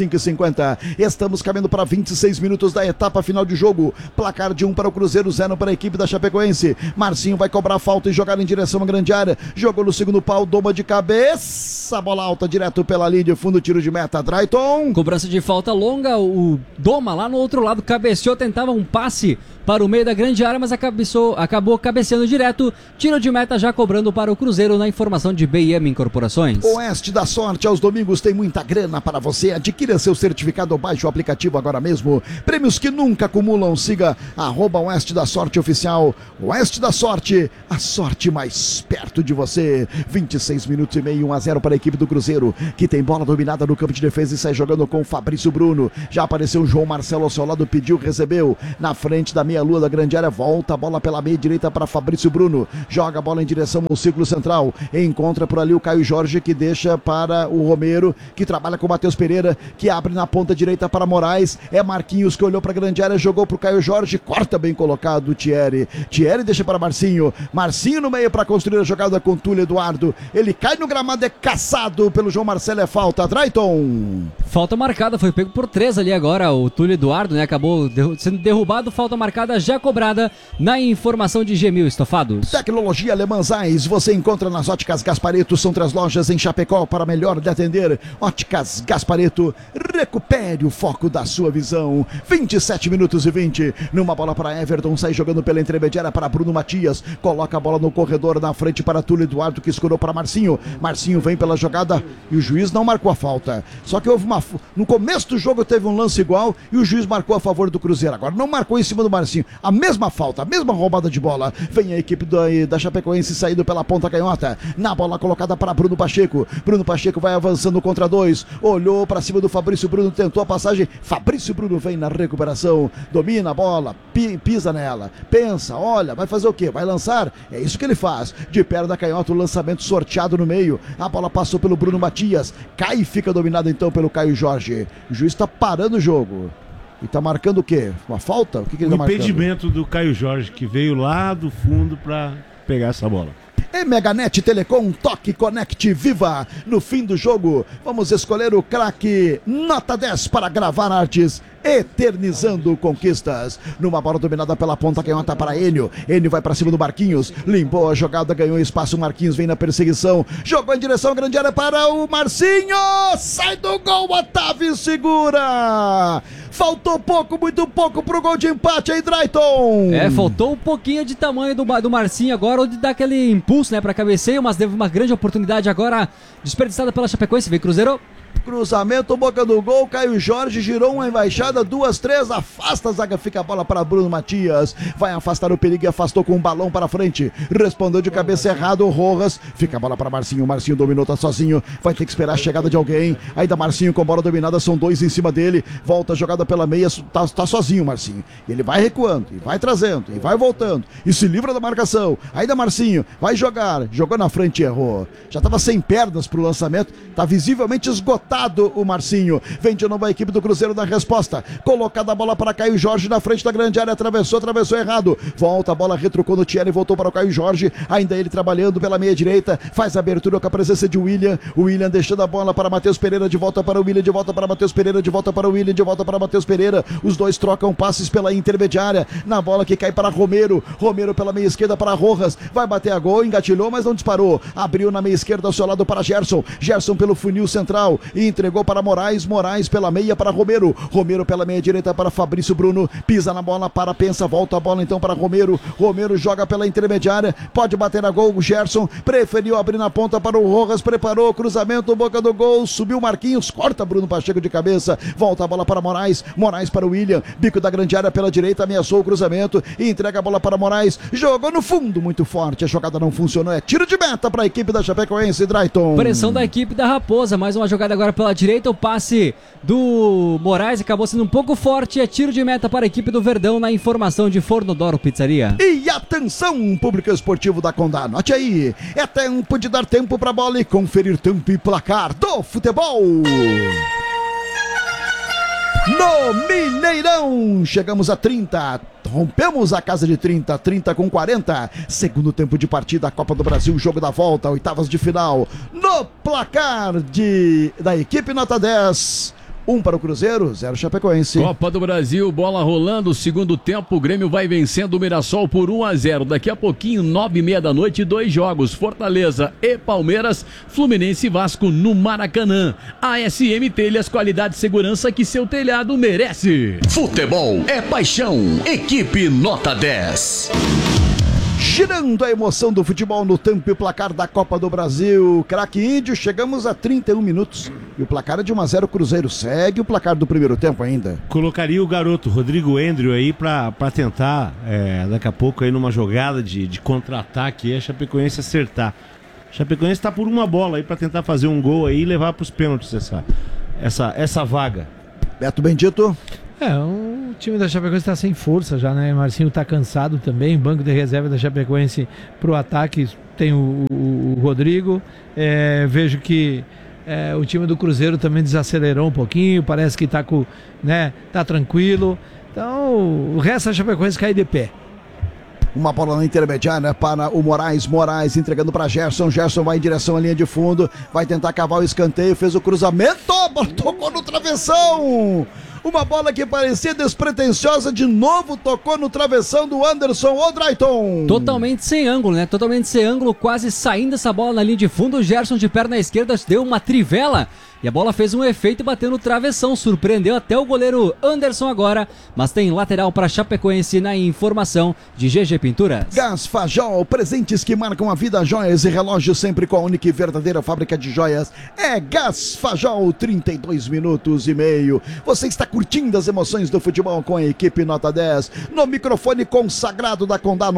25,50. Estamos caminhando para 26 minutos da etapa final de jogo, placar de 1 para o Cruzeiro, 0 para a equipe da Chapecoense. Marcinho vai cobrar falta e jogar em direção à grande área, jogou no segundo pau, doma de cabeça, bola alta direto pela linha de fundo, tiro de meta, Drayton. Cobrança de falta longa, o Doma lá no outro lado cabeceou, tentava um passe para o meio da grande área, mas acabou cabeceando direto, tiro de meta já cobrando para o Cruzeiro, na informação de BM Incorporações. Oeste da Sorte, aos domingos tem muita grana para você, adquira seu certificado ou baixe o aplicativo agora mesmo, prêmios que nunca acumulam, siga @Oeste da Sorte Oficial, Oeste da Sorte, a sorte mais perto de você. 26 minutos e meio, 1-0 para a equipe do Cruzeiro, que tem bola dominada no campo de defesa e sai jogando com o Fabrício Bruno, já apareceu o João Marcelo ao seu lado, pediu, recebeu, na frente da meia-lua da grande área, volta a bola pela meia direita para Fabrício Bruno, joga a bola em direção ao círculo central, encontra por ali o Caio Jorge, que deixa para o Romero, que trabalha com o Matheus Pereira, que abre na ponta direita para Moraes, é Marquinhos que olhou para a grande área, jogou para o Caio Jorge, corta bem colocado o Thierry deixa para Marcinho no meio para construir a jogada com Túlio Eduardo, ele cai no gramado, é caçado pelo João Marcelo, é falta, Drayton. Falta marcada, foi pego por 3 ali agora, o Túlio Eduardo, né, acabou sendo derrubado, falta marcada já cobrada, na informação de Gemil Estofados. Tecnologia Lemanzais, você encontra nas Óticas Gaspareto, são 3 lojas em Chapecó para melhor lhe atender. Óticas Gaspareto, recupere o foco da sua visão. 27 minutos e 20, numa bola para Everton, sai jogando pela intermediária para Bruno Matias, coloca a bola no corredor na frente para Túlio Eduardo, que escorou para Marcinho vem pela jogada e o juiz não marcou a falta, só que no começo do jogo teve um lance igual e o juiz marcou a favor do Cruzeiro, agora não marcou em cima do Marcinho, a mesma falta, a mesma roubada de bola, vem a equipe da Chapecoense saindo pela ponta canhota, na bola colocada para Bruno Pacheco vai avançando contra 2, olhou para cima do Fabrício Bruno, tentou a passagem, Fabrício Bruno vem na recuperação, domina a bola, pisa nela, pensa, olha, vai fazer o quê? Vai lançar? É isso que ele faz, de perna da canhota, o lançamento sorteado no meio, a bola passou pelo Bruno Matias, cai e fica dominado então pelo Caio Jorge, o juiz está parando o jogo. E tá marcando o quê? Uma falta? O que ele tá marcando? Impedimento do Caio Jorge, que veio lá do fundo para pegar essa bola. É Meganet Telecom, toque, conecte, viva. No fim do jogo, vamos escolher o craque nota 10 para gravar artes, eternizando conquistas. Numa bola dominada pela ponta canhota para Enio vai para cima do Marquinhos, limpou a jogada, ganhou espaço, Marquinhos vem na perseguição, jogou em direção à grande área para o Marcinho, sai do gol, Otávio segura. Faltou pouco, muito pouco pro gol de empate aí, Drayton. Faltou um pouquinho de tamanho do Marcinho agora, ou de dar aquele impulso, né, pra cabeceio, mas teve uma grande oportunidade agora, desperdiçada pela Chapecoense, vem Cruzeiro. Cruzamento, boca do gol, Caio Jorge girou uma embaixada, 2, 3, afasta a zaga, fica a bola para Bruno Matias, vai afastar o perigo e afastou com um balão para frente, respondeu de cabeça errado o Rojas, fica a bola para Marcinho dominou, tá sozinho, vai ter que esperar a chegada de alguém, ainda Marcinho com bola dominada, são 2 em cima dele, volta a jogada pela meia, tá sozinho Marcinho, ele vai recuando, e vai trazendo, e vai voltando, e se livra da marcação, ainda Marcinho, vai jogar, jogou na frente e errou, já tava sem pernas pro lançamento, tá visivelmente esgotado o Marcinho, vem de novo a equipe do Cruzeiro na resposta, colocada a bola para Caio Jorge na frente da grande área, atravessou errado, volta a bola, retrucou no Thierry, voltou para o Caio Jorge, ainda ele trabalhando pela meia direita, faz a abertura com a presença de William deixando a bola para Matheus Pereira, de volta para o William, de volta para Matheus Pereira, de volta para o William, de volta para Matheus Pereira, os dois trocam passes pela intermediária, na bola que cai para Romero pela meia esquerda para Rojas, vai bater a gol, engatilhou, mas não disparou, abriu na meia esquerda ao seu lado para Gerson pelo funil central, e entregou para Moraes pela meia para Romero pela meia direita para Fabrício Bruno, pisa na bola, pensa, volta a bola então para Romero joga pela intermediária, pode bater a gol, o Gerson preferiu abrir na ponta para o Rojas, preparou o cruzamento, boca do gol, subiu Marquinhos, corta Bruno Pacheco de cabeça, volta a bola para Moraes Moraes para o William, bico da grande área pela direita, ameaçou o cruzamento e entrega a bola para Moraes, jogou no fundo muito forte, a jogada não funcionou, é tiro de meta para a equipe da Chapecoense, Drayton. Pressão da equipe da Raposa, mais uma jogada agora pela direita, o passe do Moraes acabou sendo um pouco forte, é tiro de meta para a equipe do Verdão na informação de Forno Doro Pizzaria. E atenção, público esportivo da Condá, anote aí, é tempo de dar tempo para a bola e conferir tempo e placar do futebol. No Mineirão, chegamos a 30, rompemos a casa de 30 com 40, segundo tempo de partida, Copa do Brasil, jogo da volta, oitavas de final, no placar da equipe nota 10, 1 para o Cruzeiro, 0 Chapecoense. Copa do Brasil, bola rolando, segundo tempo, o Grêmio vai vencendo o Mirassol por 1-0. Daqui a pouquinho, 9h30 da noite, 2 jogos, Fortaleza e Palmeiras, Fluminense e Vasco no Maracanã. ASM Telhas, qualidade e segurança que seu telhado merece. Futebol é paixão. Equipe nota 10. Girando a emoção do futebol no tempo e placar da Copa do Brasil. Craque Índio, chegamos a 31 minutos. E o placar é de 1-0 Cruzeiro. Segue o placar do primeiro tempo ainda. Colocaria o garoto Rodrigo Endrio aí pra tentar, daqui a pouco, aí numa jogada de contra-ataque, a Chapecoense acertar. A Chapecoense tá por uma bola aí pra tentar fazer um gol aí e levar pros pênaltis essa vaga. Beto Bendito. O time da Chapecoense está sem força já, né? Marcinho está cansado também. Banco de reserva da Chapecoense pro ataque tem o Rodrigo. Vejo que o time do Cruzeiro também desacelerou um pouquinho. Parece que tá tá tranquilo. Então o resto da Chapecoense cai de pé. Uma bola na intermediária para o Moraes entregando para Gerson vai em direção à linha de fundo, vai tentar cavar o escanteio, fez o cruzamento, tocou no travessão. Uma bola que parecia despretensiosa, de novo tocou no travessão do Anderson Drayton. Totalmente sem ângulo, né? Totalmente sem ângulo, quase saindo essa bola na linha de fundo. O Gerson de perna esquerda deu uma trivela e a bola fez um efeito batendo no travessão. Surpreendeu até o goleiro Anderson agora, mas tem lateral para Chapecoense na informação de GG Pinturas. Gás Fajol, presentes que marcam a vida, joias e relógios sempre com a única e verdadeira fábrica de joias. É Gás Fajol, 32 minutos e meio. Você está curtindo as emoções do futebol com a equipe nota 10, no microfone consagrado da Condá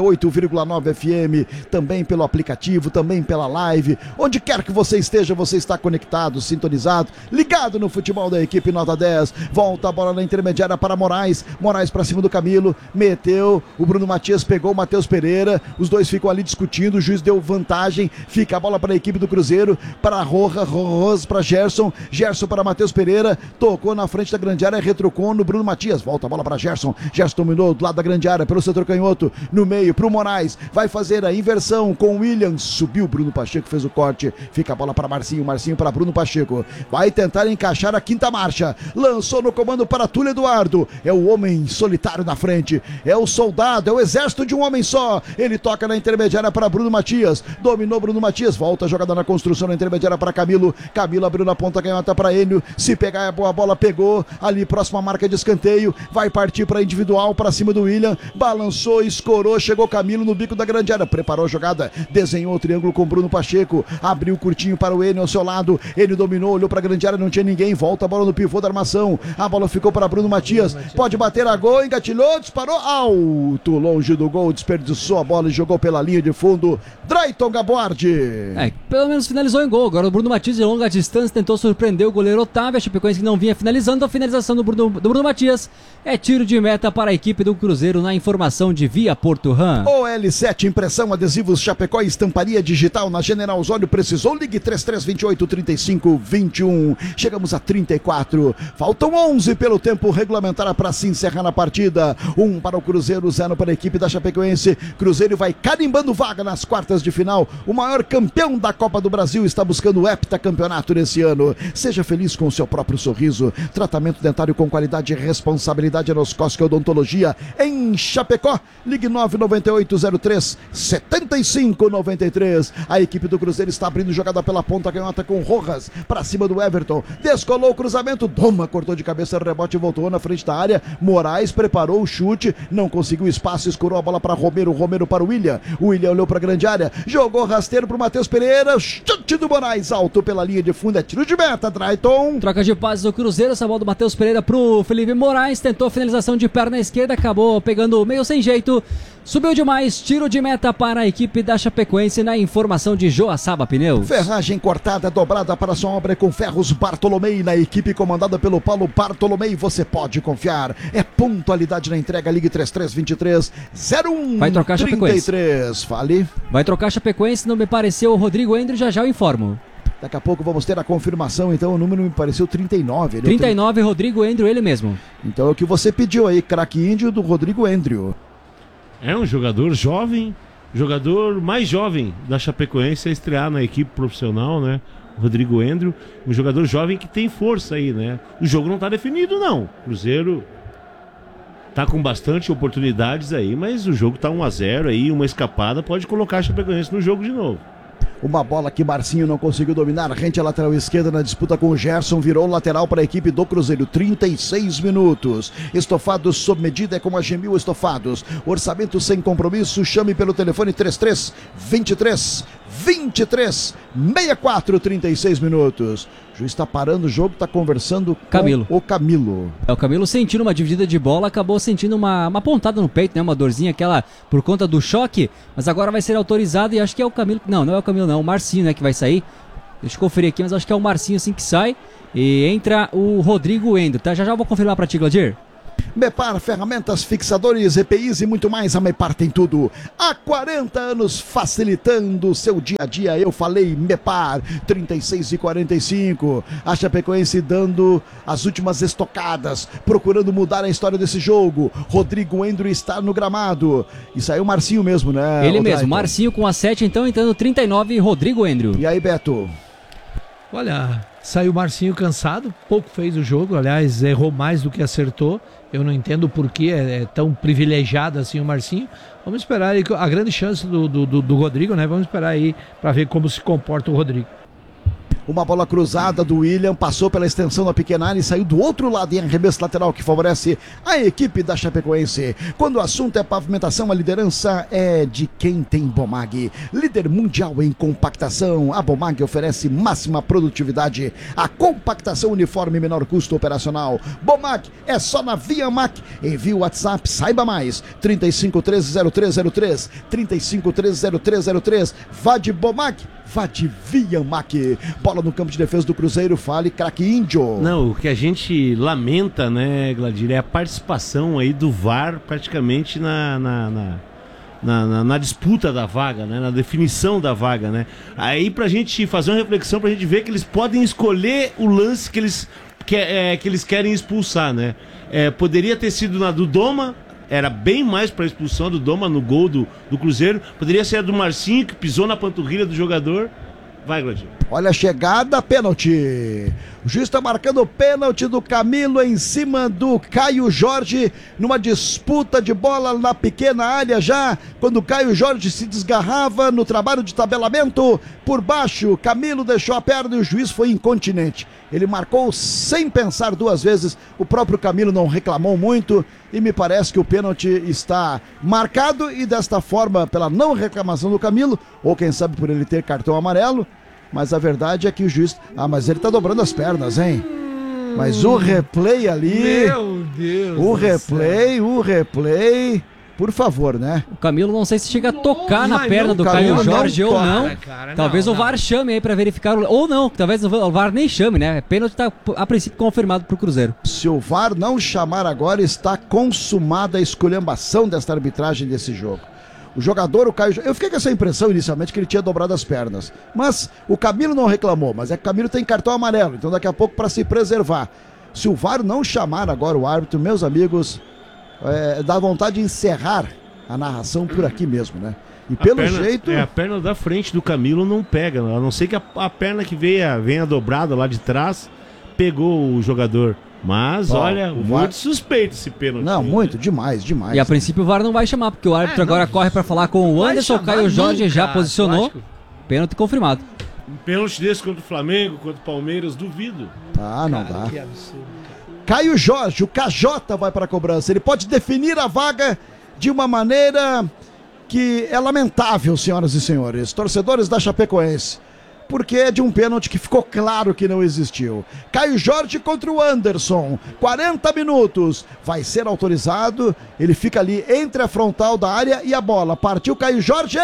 98,9 FM, também pelo aplicativo, também pela live, onde quer que você esteja, você está conectado, sintonizado, ligado no futebol da equipe nota 10, volta a bola na intermediária para Moraes para cima do Camilo, meteu, o Bruno Matias pegou o Matheus Pereira, os dois ficam ali discutindo, o juiz deu vantagem, fica a bola para a equipe do Cruzeiro, para Rojas para Gerson para Matheus Pereira, tocou na frente da grande área, retrucou no Bruno Matias, volta a bola para Gerson dominou do lado da grande área, pelo setor canhoto, no meio, pro Moraes, vai fazer a inversão com o William, subiu Bruno Pacheco, fez o corte, fica a bola para Marcinho para Bruno Pacheco, vai tentar encaixar a quinta marcha, lançou no comando para Túlio Eduardo, é o homem solitário na frente, é o soldado, é o exército de um homem só, ele toca na intermediária para Bruno Matias, dominou Bruno Matias, volta a jogada na construção na intermediária para Camilo abriu na ponta canhota para Enio, se pegar é boa bola, pegou, ali próxima marca de escanteio, vai partir para individual, para cima do William, balançou, escorou, chegou Camilo no bico da grande área, preparou a jogada, desenhou o triângulo com Bruno Pacheco, abriu curtinho para o Enio ao seu lado, ele dominou, olhou para a grande área, não tinha ninguém, volta a bola no pivô da armação, a bola ficou para Bruno Matias, pode bater a gol, engatilhou, disparou alto, longe do gol, desperdiçou a bola e jogou pela linha de fundo, Drayton Gaboardi. Pelo menos finalizou em gol, agora o Bruno Matias de longa distância tentou surpreender o goleiro Otávio, a Chapecoense que não vinha finalizando, a finalização do Bruno Matias é tiro de meta para a equipe do Cruzeiro na informação de Via Porto Ram. OL7, impressão, adesivos Chapecó, estamparia digital na General Osório, precisou, ligue 3328-3521, chegamos a 34, faltam 11 pelo tempo regulamentar para se encerrar na partida, 1 para o Cruzeiro, 0 para a equipe da Chapecoense, Cruzeiro vai carimbando vaga nas quartas de final, o maior campeão da Copa do Brasil está buscando o heptacampeonato nesse ano, seja feliz com o seu próprio sorriso, tratamento dentário com qualidade e responsabilidade Anoscosca Odontologia em Chapecó, ligue 99803-7593, a equipe do Cruzeiro está abrindo jogada pela ponta canhota com Rojas, para cima do Everton, descolou o cruzamento, Doma cortou de cabeça, rebote, voltou na frente da área, Moraes preparou o chute, não conseguiu espaço, escorou a bola para Romero para o William olhou para a grande área, jogou rasteiro para o Matheus Pereira, chute do Moraes, alto pela linha de fundo, é tiro de meta, Drayton. Troca de passes do Cruzeiro, essa bola do Matheus Matheus Pereira pro Felipe Moraes, tentou finalização de perna esquerda, acabou pegando meio sem jeito, subiu demais, tiro de meta para a equipe da Chapecoense na informação de Joaçaba Pneus. Ferragem cortada, dobrada para sua obra com ferros Bartolomei, na equipe comandada pelo Paulo Bartolomei, você pode confiar, é pontualidade na entrega, ligue 3323-0133. Vai trocar a Chapecoense. Fale. Vai trocar a Chapecoense, não me pareceu o Rodrigo Endro, já eu informo. Daqui a pouco vamos ter a confirmação, então o número me pareceu 39. 39, Rodrigo Endro, ele mesmo. Então é o que você pediu aí, craque índio do Rodrigo Endrio. É um jogador jovem, jogador mais jovem da Chapecoense a estrear na equipe profissional, né? Rodrigo Endrio, um jogador jovem que tem força aí, né? O jogo não tá definido, não. O Cruzeiro tá com bastante oportunidades aí, mas o jogo tá 1-0 aí, uma escapada pode colocar a Chapecoense no jogo de novo. Uma bola que Marcinho não conseguiu dominar, rente à lateral esquerda na disputa com o Gerson, virou lateral para a equipe do Cruzeiro, 36 minutos. Estofados sob medida é com a Gemil Estofados. Orçamento sem compromisso, chame pelo telefone 33-23-64, 36 minutos. O juiz está parando o jogo, está conversando com o Camilo. O Camilo sentindo uma dividida de bola, acabou sentindo uma pontada no peito, né? Uma dorzinha aquela por conta do choque, mas agora vai ser autorizado e acho que é o Camilo. Não é o Camilo não, o Marcinho, né, que vai sair. Deixa eu conferir aqui, mas acho que é o Marcinho assim que sai. E entra o Rodrigo Endro, tá? Já vou confirmar pra ti, Gladir. Mepar, ferramentas, fixadores, EPIs e muito mais. A Mepar tem tudo. Há 40 anos facilitando o seu dia a dia. Eu falei Mepar, 36 e 45. A Chapecoense dando as últimas estocadas, procurando mudar a história desse jogo. Rodrigo Endrio está no gramado. E saiu o Marcinho mesmo, né? Ele mesmo, Marcinho com a 7, então entrando 39, Rodrigo Endrio. E aí, Beto? Olha, saiu o Marcinho cansado, pouco fez o jogo, aliás, errou mais do que acertou. Eu não entendo por que é tão privilegiado assim o Marcinho. Vamos esperar aí, a grande chance do Rodrigo, né? Vamos esperar aí para ver como se comporta o Rodrigo. Uma bola cruzada do William, passou pela extensão da pequena área e saiu do outro lado em arremesso lateral que favorece a equipe da Chapecoense. Quando o assunto é pavimentação, a liderança é de quem tem Bomag. Líder mundial em compactação, a Bomag oferece máxima produtividade. A compactação uniforme, menor custo operacional. Bomag é só na ViaMac. Envie o WhatsApp, saiba mais. 35130303, 35130303. Vá de Bomag, vá de ViaMac. Bola no campo de defesa do Cruzeiro, fale, craque índio. Não, o que a gente lamenta, né, Gladir, é a participação aí do VAR praticamente na disputa da vaga, né, na definição da vaga, né. Aí pra gente fazer uma reflexão, pra gente ver que eles podem escolher o lance que eles querem expulsar, né. Poderia ter sido na do Doma, era bem mais para expulsão do Doma no gol do Cruzeiro, poderia ser a do Marcinho, que pisou na panturrilha do jogador. Vai, Gladir. Olha a chegada, pênalti. O juiz está marcando o pênalti do Camilo em cima do Caio Jorge, numa disputa de bola na pequena área já, quando o Caio Jorge se desgarrava no trabalho de tabelamento por baixo. Camilo deixou a perna e o juiz foi incontinente. Ele marcou sem pensar duas vezes, o próprio Camilo não reclamou muito e me parece que o pênalti está marcado e desta forma, pela não reclamação do Camilo, ou quem sabe por ele ter cartão amarelo, mas a verdade é que o juiz... Ah, mas ele tá dobrando as pernas, hein? Mas o replay ali... Meu Deus! O replay... Por favor, né? O Camilo não sei se chega a tocar na perna do Caio Jorge ou não. Talvez o VAR chame aí pra verificar. Ou não, talvez o VAR nem chame, né? Pênalti tá a princípio confirmado pro Cruzeiro. Se o VAR não chamar agora, está consumada a esculhambação desta arbitragem desse jogo. O jogador, o Caio... Eu fiquei com essa impressão inicialmente que ele tinha dobrado as pernas. Mas o Camilo não reclamou. Mas é que o Camilo tem cartão amarelo. Então daqui a pouco, para se preservar. Se o VAR não chamar agora o árbitro, meus amigos... dá vontade de encerrar a narração por aqui mesmo, né? E pelo jeito... a perna da frente do Camilo não pega, a não ser que a perna que venha dobrada lá de trás pegou o jogador. Mas, olha, muito suspeito esse pênalti. Não, muito, demais. E a princípio o VAR não vai chamar, porque o árbitro agora corre para falar com o Anderson. O Caio Jorge já posicionou. Pênalti confirmado. Um pênalti desse contra o Flamengo, contra o Palmeiras, duvido. Ah, não dá. Que absurdo. Caio Jorge, o KJ vai para a cobrança. Ele pode definir a vaga de uma maneira que é lamentável, senhoras e senhores. Torcedores da Chapecoense. porque é de um pênalti que ficou claro que não existiu. Caio Jorge contra o Anderson, 40 minutos, vai ser autorizado, ele fica ali entre a frontal da área e a bola, partiu Caio Jorge,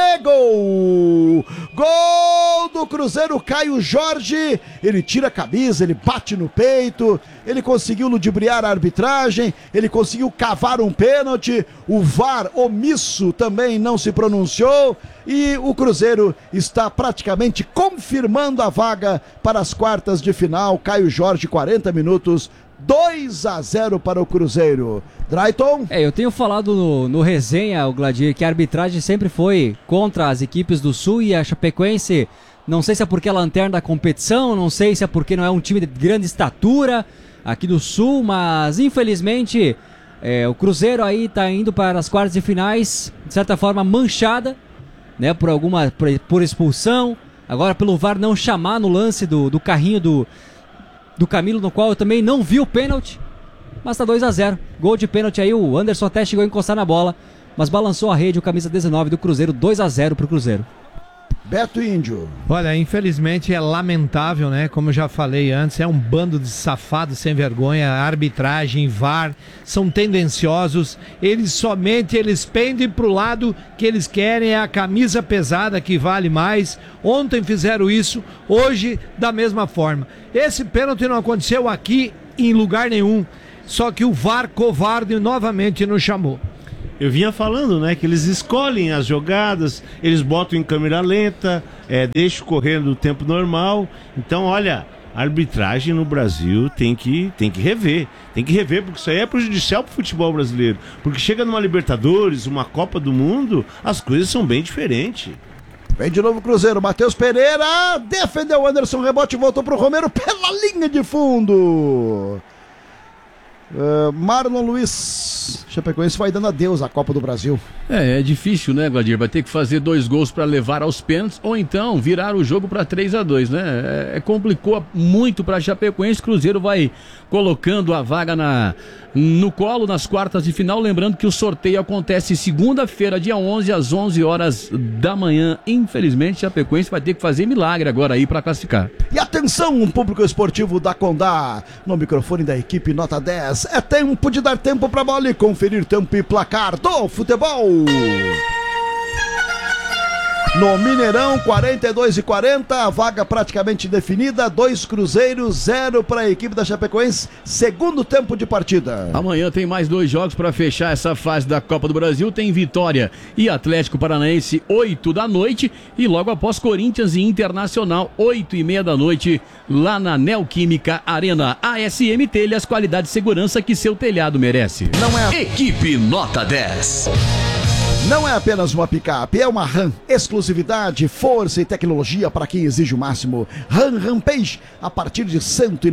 gol! Gol do Cruzeiro, Caio Jorge, ele tira a camisa, ele bate no peito, ele conseguiu ludibriar a arbitragem, ele conseguiu cavar um pênalti, o VAR omisso também não se pronunciou, e o Cruzeiro está praticamente confirmando a vaga para as quartas de final. Caio Jorge, 40 minutos, 2-0 para o Cruzeiro. Drayton? Eu tenho falado no resenha, o Gladir, que a arbitragem sempre foi contra as equipes do Sul, e a Chapecoense, não sei se é porque é a lanterna da competição, não sei se é porque não é um time de grande estatura aqui do Sul, mas infelizmente o Cruzeiro aí tá indo para as quartas de finais, de certa forma manchada, né, por expulsão, agora pelo VAR não chamar no lance do carrinho do Camilo, no qual eu também não vi o pênalti, mas tá 2-0, gol de pênalti aí, o Anderson até chegou a encostar na bola, mas balançou a rede, o camisa 19 do Cruzeiro, 2-0 pro Cruzeiro. Beto Índio. Olha, infelizmente é lamentável, né? Como eu já falei antes, é um bando de safados sem vergonha, arbitragem, VAR, são tendenciosos, eles pendem pro lado que eles querem, é a camisa pesada que vale mais. Ontem fizeram isso, hoje da mesma forma. Esse pênalti não aconteceu aqui em lugar nenhum, só que o VAR covarde novamente nos chamou. Eu vinha falando, né, que eles escolhem as jogadas, eles botam em câmera lenta, deixam correr no tempo normal. Então, olha, a arbitragem no Brasil tem que rever. Tem que rever, porque isso aí é prejudicial pro futebol brasileiro. Porque chega numa Libertadores, uma Copa do Mundo, as coisas são bem diferentes. Vem de novo o Cruzeiro, Matheus Pereira, defendeu o Anderson, rebote, voltou pro Romero pela linha de fundo. Marlon Luiz, Chapecoense vai dando adeus à Copa do Brasil. É difícil, né, Gladir? Vai ter que fazer 2 gols para levar aos pênaltis ou então virar o jogo para 3-2, né? Complicou muito para Chapecoense. Cruzeiro vai colocando a vaga no colo nas quartas de final. Lembrando que o sorteio acontece segunda-feira, dia 11, às 11 horas da manhã. Infelizmente, Chapecoense vai ter que fazer milagre agora aí para classificar. E atenção, um público esportivo da Condá, no microfone da equipe Nota 10. É tempo de dar tempo para a bola e conferir tempo e placar do futebol. No Mineirão, 42-40, a vaga praticamente definida, 2 Cruzeiros, 0 para a equipe da Chapecoense, segundo tempo de partida. Amanhã tem mais 2 jogos para fechar essa fase da Copa do Brasil, tem Vitória e Atlético Paranaense, 8 da noite, e logo após Corinthians e Internacional, 8:30 da noite, lá na Neoquímica Arena. ASM Telhas, qualidade e segurança que seu telhado merece. Equipe Nota 10. Não é apenas uma picape, é uma RAM. Exclusividade, força e tecnologia para quem exige o máximo. RAM Rampage, a partir de R$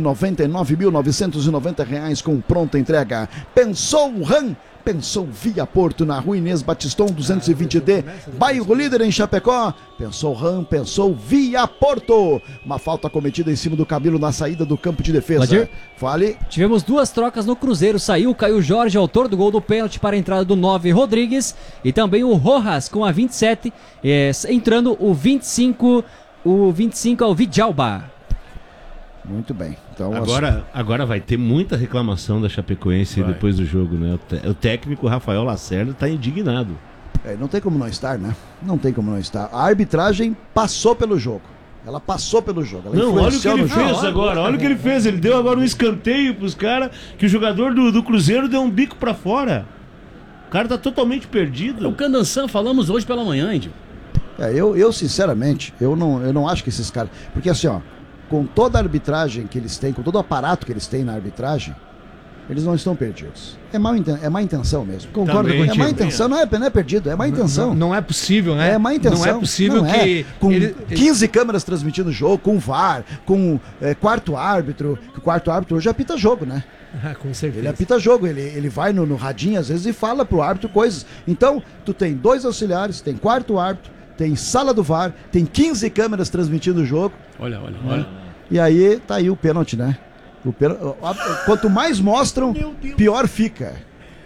199.990 com pronta entrega. Pensou RAM? Pensou Via Porto, na Rua Inês Batiston 220D, bairro Líder em Chapecó. Pensou RAM, pensou Via Porto. Uma falta cometida em cima do Camilo na saída do campo de defesa. Gladir? Fale. Tivemos 2 trocas no Cruzeiro, saiu o Caio Jorge, autor do gol do pênalti, para a entrada do 9, Rodrigues, e também o Rojas com a 27, entrando o 25 é o Vidjalba. Muito bem. Então, agora vai ter muita reclamação da Chapecoense depois do jogo, né? O técnico Rafael Lacerda está indignado. Não tem como não estar, né? Não tem como não estar. A arbitragem passou pelo jogo. Ela passou pelo jogo. Ela não, olha o que ele fez agora. Olha o que ele fez. Ele deu agora um escanteio pros caras, que o jogador do Cruzeiro deu um bico pra fora. O cara tá totalmente perdido. O Candançã falamos hoje pela manhã, Índio. Eu sinceramente, eu não acho que esses caras... Porque assim, ó, com toda a arbitragem que eles têm, com todo o aparato que eles têm na arbitragem, eles não estão perdidos. É má intenção mesmo. Concordo contigo. É má intenção, não é perdido, é má intenção. Não é possível, né? É má intenção. Não é possível que... Com 15 câmeras transmitindo o jogo, com VAR, com quarto árbitro, que o quarto árbitro hoje apita jogo, né? Com certeza. Ele apita jogo, ele vai no radinho às vezes e fala pro árbitro coisas. Então, tu tem 2 auxiliares, tem quarto árbitro, tem sala do VAR, tem 15 câmeras transmitindo o jogo. Olha. E aí, tá aí o pênalti, né? Quanto mais mostram, pior fica.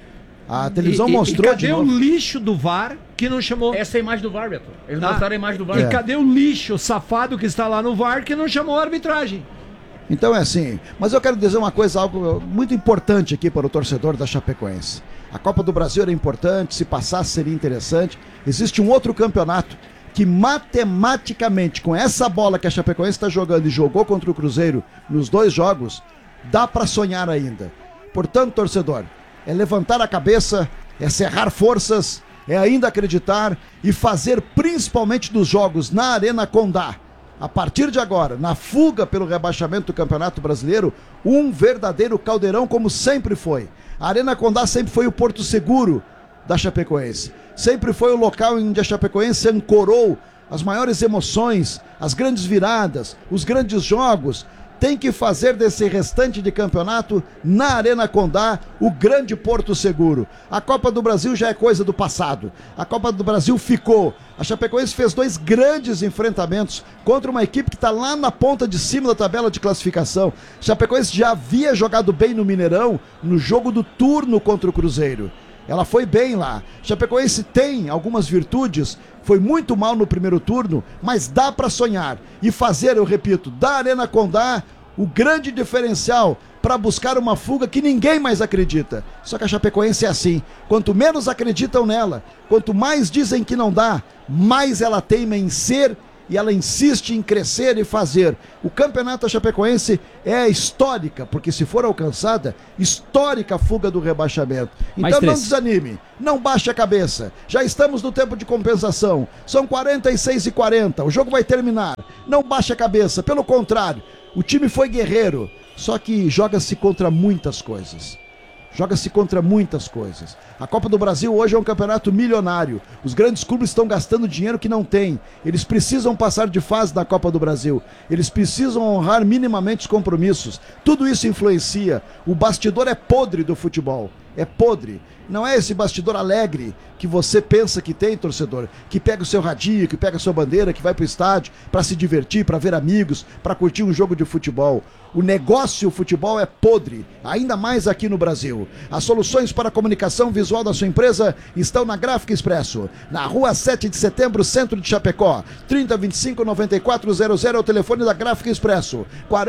A televisão mostrou cadê de o novo. lixo do VAR que não chamou? Essa é a imagem do VAR, Beto. Eles mostraram a imagem do VAR. E cadê o lixo safado que está lá no VAR que não chamou a arbitragem? Então é assim, mas eu quero dizer uma coisa, algo muito importante aqui para o torcedor da Chapecoense. A Copa do Brasil era importante, se passasse seria interessante. Existe um outro campeonato que matematicamente, com essa bola que a Chapecoense está jogando e jogou contra o Cruzeiro nos 2 jogos, dá para sonhar ainda. Portanto, torcedor, é levantar a cabeça, é cerrar forças, é ainda acreditar e fazer principalmente dos jogos na Arena Condá, a partir de agora, na fuga pelo rebaixamento do Campeonato Brasileiro, um verdadeiro caldeirão como sempre foi. A Arena Condá sempre foi o porto seguro da Chapecoense. Sempre foi o local onde a Chapecoense ancorou as maiores emoções, as grandes viradas, os grandes jogos. Tem que fazer desse restante de campeonato na Arena Condá o grande porto seguro. A Copa do Brasil já é coisa do passado. A Copa do Brasil ficou. A Chapecoense fez 2 grandes enfrentamentos contra uma equipe que está lá na ponta de cima da tabela de classificação. A Chapecoense já havia jogado bem no Mineirão no jogo do turno contra o Cruzeiro. Ela foi bem lá. Chapecoense tem algumas virtudes, foi muito mal no primeiro turno, mas dá para sonhar e fazer, eu repito, da Arena Condá o grande diferencial para buscar uma fuga que ninguém mais acredita. Só que a Chapecoense é assim, quanto menos acreditam nela, quanto mais dizem que não dá, mais ela teima em ser e ela insiste em crescer e fazer. O campeonato da Chapecoense é histórica, porque se for alcançada, histórica fuga do rebaixamento. Então não desanime, não baixe a cabeça. Já estamos no tempo de compensação. São 46:40, o jogo vai terminar. Não baixe a cabeça, pelo contrário, o time foi guerreiro, só que joga-se contra muitas coisas. Joga-se contra muitas coisas. A Copa do Brasil hoje é um campeonato milionário. Os grandes clubes estão gastando dinheiro que não tem. Eles precisam passar de fase na Copa do Brasil. Eles precisam honrar minimamente os compromissos. Tudo isso influencia. O bastidor é podre do futebol. É podre. Não é esse bastidor alegre que você pensa que tem, torcedor, que pega o seu radinho, que pega a sua bandeira, que vai pro estádio para se divertir, para ver amigos, para curtir um jogo de futebol. O negócio, o futebol é podre, ainda mais aqui no Brasil. As soluções para a comunicação visual da sua empresa estão na Gráfica Expresso, na Rua 7 de Setembro, centro de Chapecó. 3025-9400 é o telefone da Gráfica Expresso.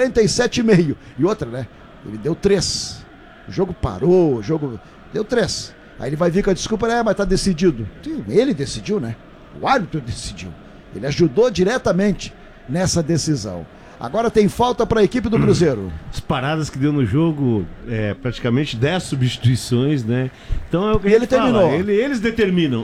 47,5. E outra, né? Ele deu 3. O jogo parou, o jogo deu 3. Aí ele vai vir com a desculpa, mas tá decidido. Ele decidiu, né? O árbitro decidiu. Ele ajudou diretamente nessa decisão. Agora tem falta para a equipe do Cruzeiro. As paradas que deu no jogo, praticamente 10 substituições, né? Então é o que ele terminou. Eles determinam.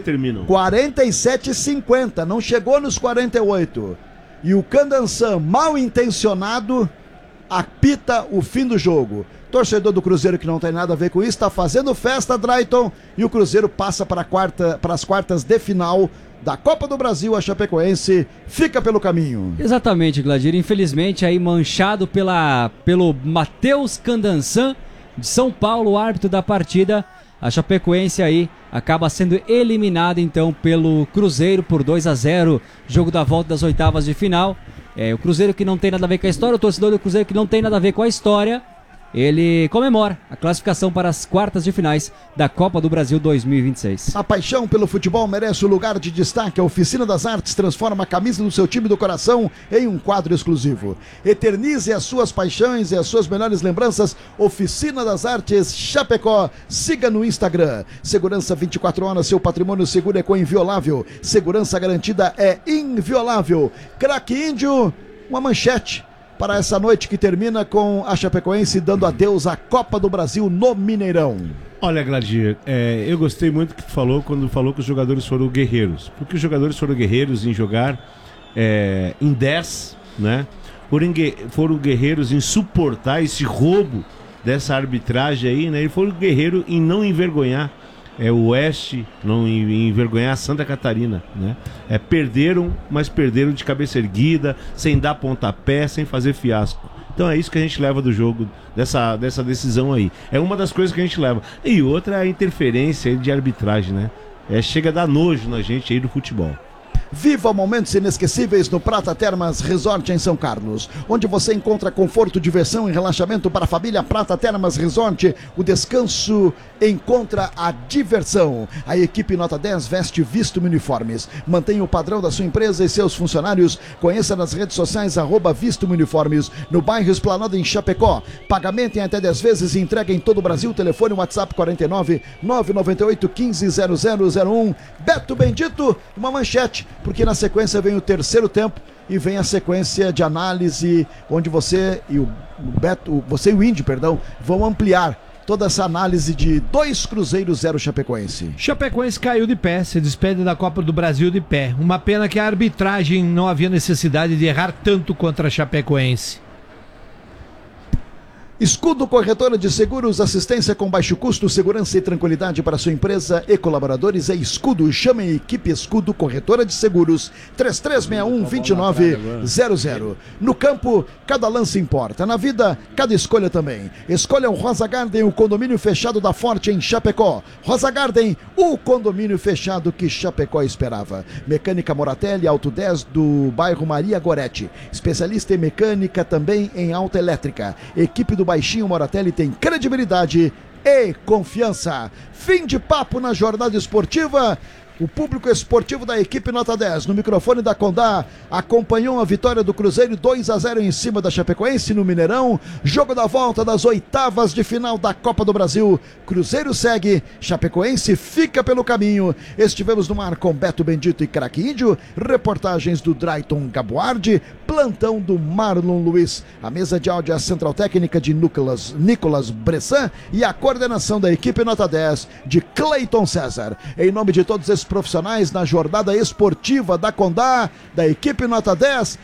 47:50, não chegou nos 48. E o Candançã, mal intencionado, apita o fim do jogo. Torcedor do Cruzeiro que não tem nada a ver com isso, está fazendo festa, Drayton, e o Cruzeiro passa para as quartas de final da Copa do Brasil. A Chapecoense fica pelo caminho. Exatamente, Gladir. Infelizmente aí manchado pelo Matheus Candançã de São Paulo, árbitro da partida. A Chapecoense aí acaba sendo eliminada então pelo Cruzeiro por 2-0, jogo da volta das oitavas de final. O Cruzeiro que não tem nada a ver com a história, o torcedor do Cruzeiro que não tem nada a ver com a história, ele comemora a classificação para as quartas de finais da Copa do Brasil 2026. A paixão pelo futebol merece o lugar de destaque. A Oficina das Artes transforma a camisa do seu time do coração em um quadro exclusivo. Eternize as suas paixões e as suas melhores lembranças. Oficina das Artes Chapecó. Siga no Instagram. Segurança 24 horas, seu patrimônio seguro é inviolável. Segurança garantida é inviolável. Craque Índio, uma manchete para essa noite que termina com a Chapecoense dando adeus à Copa do Brasil no Mineirão. Olha, Gladir, eu gostei muito do que tu falou quando falou que os jogadores foram guerreiros. Porque os jogadores foram guerreiros em jogar em 10, né? Foram guerreiros em suportar esse roubo dessa arbitragem aí, né? E foram guerreiros em não envergonhar o Oeste, não envergonhar a Santa Catarina, né? Perderam, mas perderam de cabeça erguida, sem dar pontapé, sem fazer fiasco. Então é isso que a gente leva do jogo, dessa decisão aí. É uma das coisas que a gente leva. E outra é a interferência de arbitragem, né? Chega a dar nojo na gente aí do futebol. Viva momentos inesquecíveis no Prata Termas Resort em São Carlos, onde você encontra conforto, diversão e relaxamento para a família. Prata Termas Resort, o descanso encontra a diversão. A equipe Nota 10 veste Visto Uniformes. Mantenha o padrão da sua empresa e seus funcionários. Conheça nas redes sociais @Visto Uniformes, no bairro Esplanada em Chapecó. Pagamento em até 10 vezes e entrega em todo o Brasil. Telefone WhatsApp 49 998 15 0001. Beto Bendito, uma manchete, porque na sequência vem o terceiro tempo e vem a sequência de análise onde você e o Indy, vão ampliar toda essa análise de 2 Cruzeiros 0 Chapecoense. Chapecoense caiu de pé, se despede da Copa do Brasil de pé. Uma pena que a arbitragem não havia necessidade de errar tanto contra a Chapecoense. Escudo Corretora de Seguros, assistência com baixo custo, segurança e tranquilidade para sua empresa e colaboradores. É Escudo, chame a equipe Escudo Corretora de Seguros, 3361-2900. No campo, cada lance importa. Na vida, cada escolha também. Escolha o Rosa Garden, o condomínio fechado da Forte em Chapecó. Rosa Garden, o condomínio fechado que Chapecó esperava. Mecânica Moratelli, Auto 10 do bairro Maria Goretti. Especialista em mecânica, também em alta elétrica. Equipe do Baixinho Moratelli tem credibilidade e confiança. Fim de papo na jornada esportiva. O público esportivo da equipe Nota 10, no microfone da Condá, acompanhou a vitória do Cruzeiro 2-0 em cima da Chapecoense no Mineirão. Jogo da volta das oitavas de final da Copa do Brasil. Cruzeiro segue, Chapecoense fica pelo caminho. Estivemos no ar com Beto Bendito e Craque Índio, reportagens do Drayton Gabuardi, plantão do Marlon Luiz, a mesa de áudio, a central técnica de Nicolas Bressan e a coordenação da equipe Nota 10 de Cleiton César. Em nome de todos esses profissionais na jornada esportiva da Condá, da equipe Nota 10,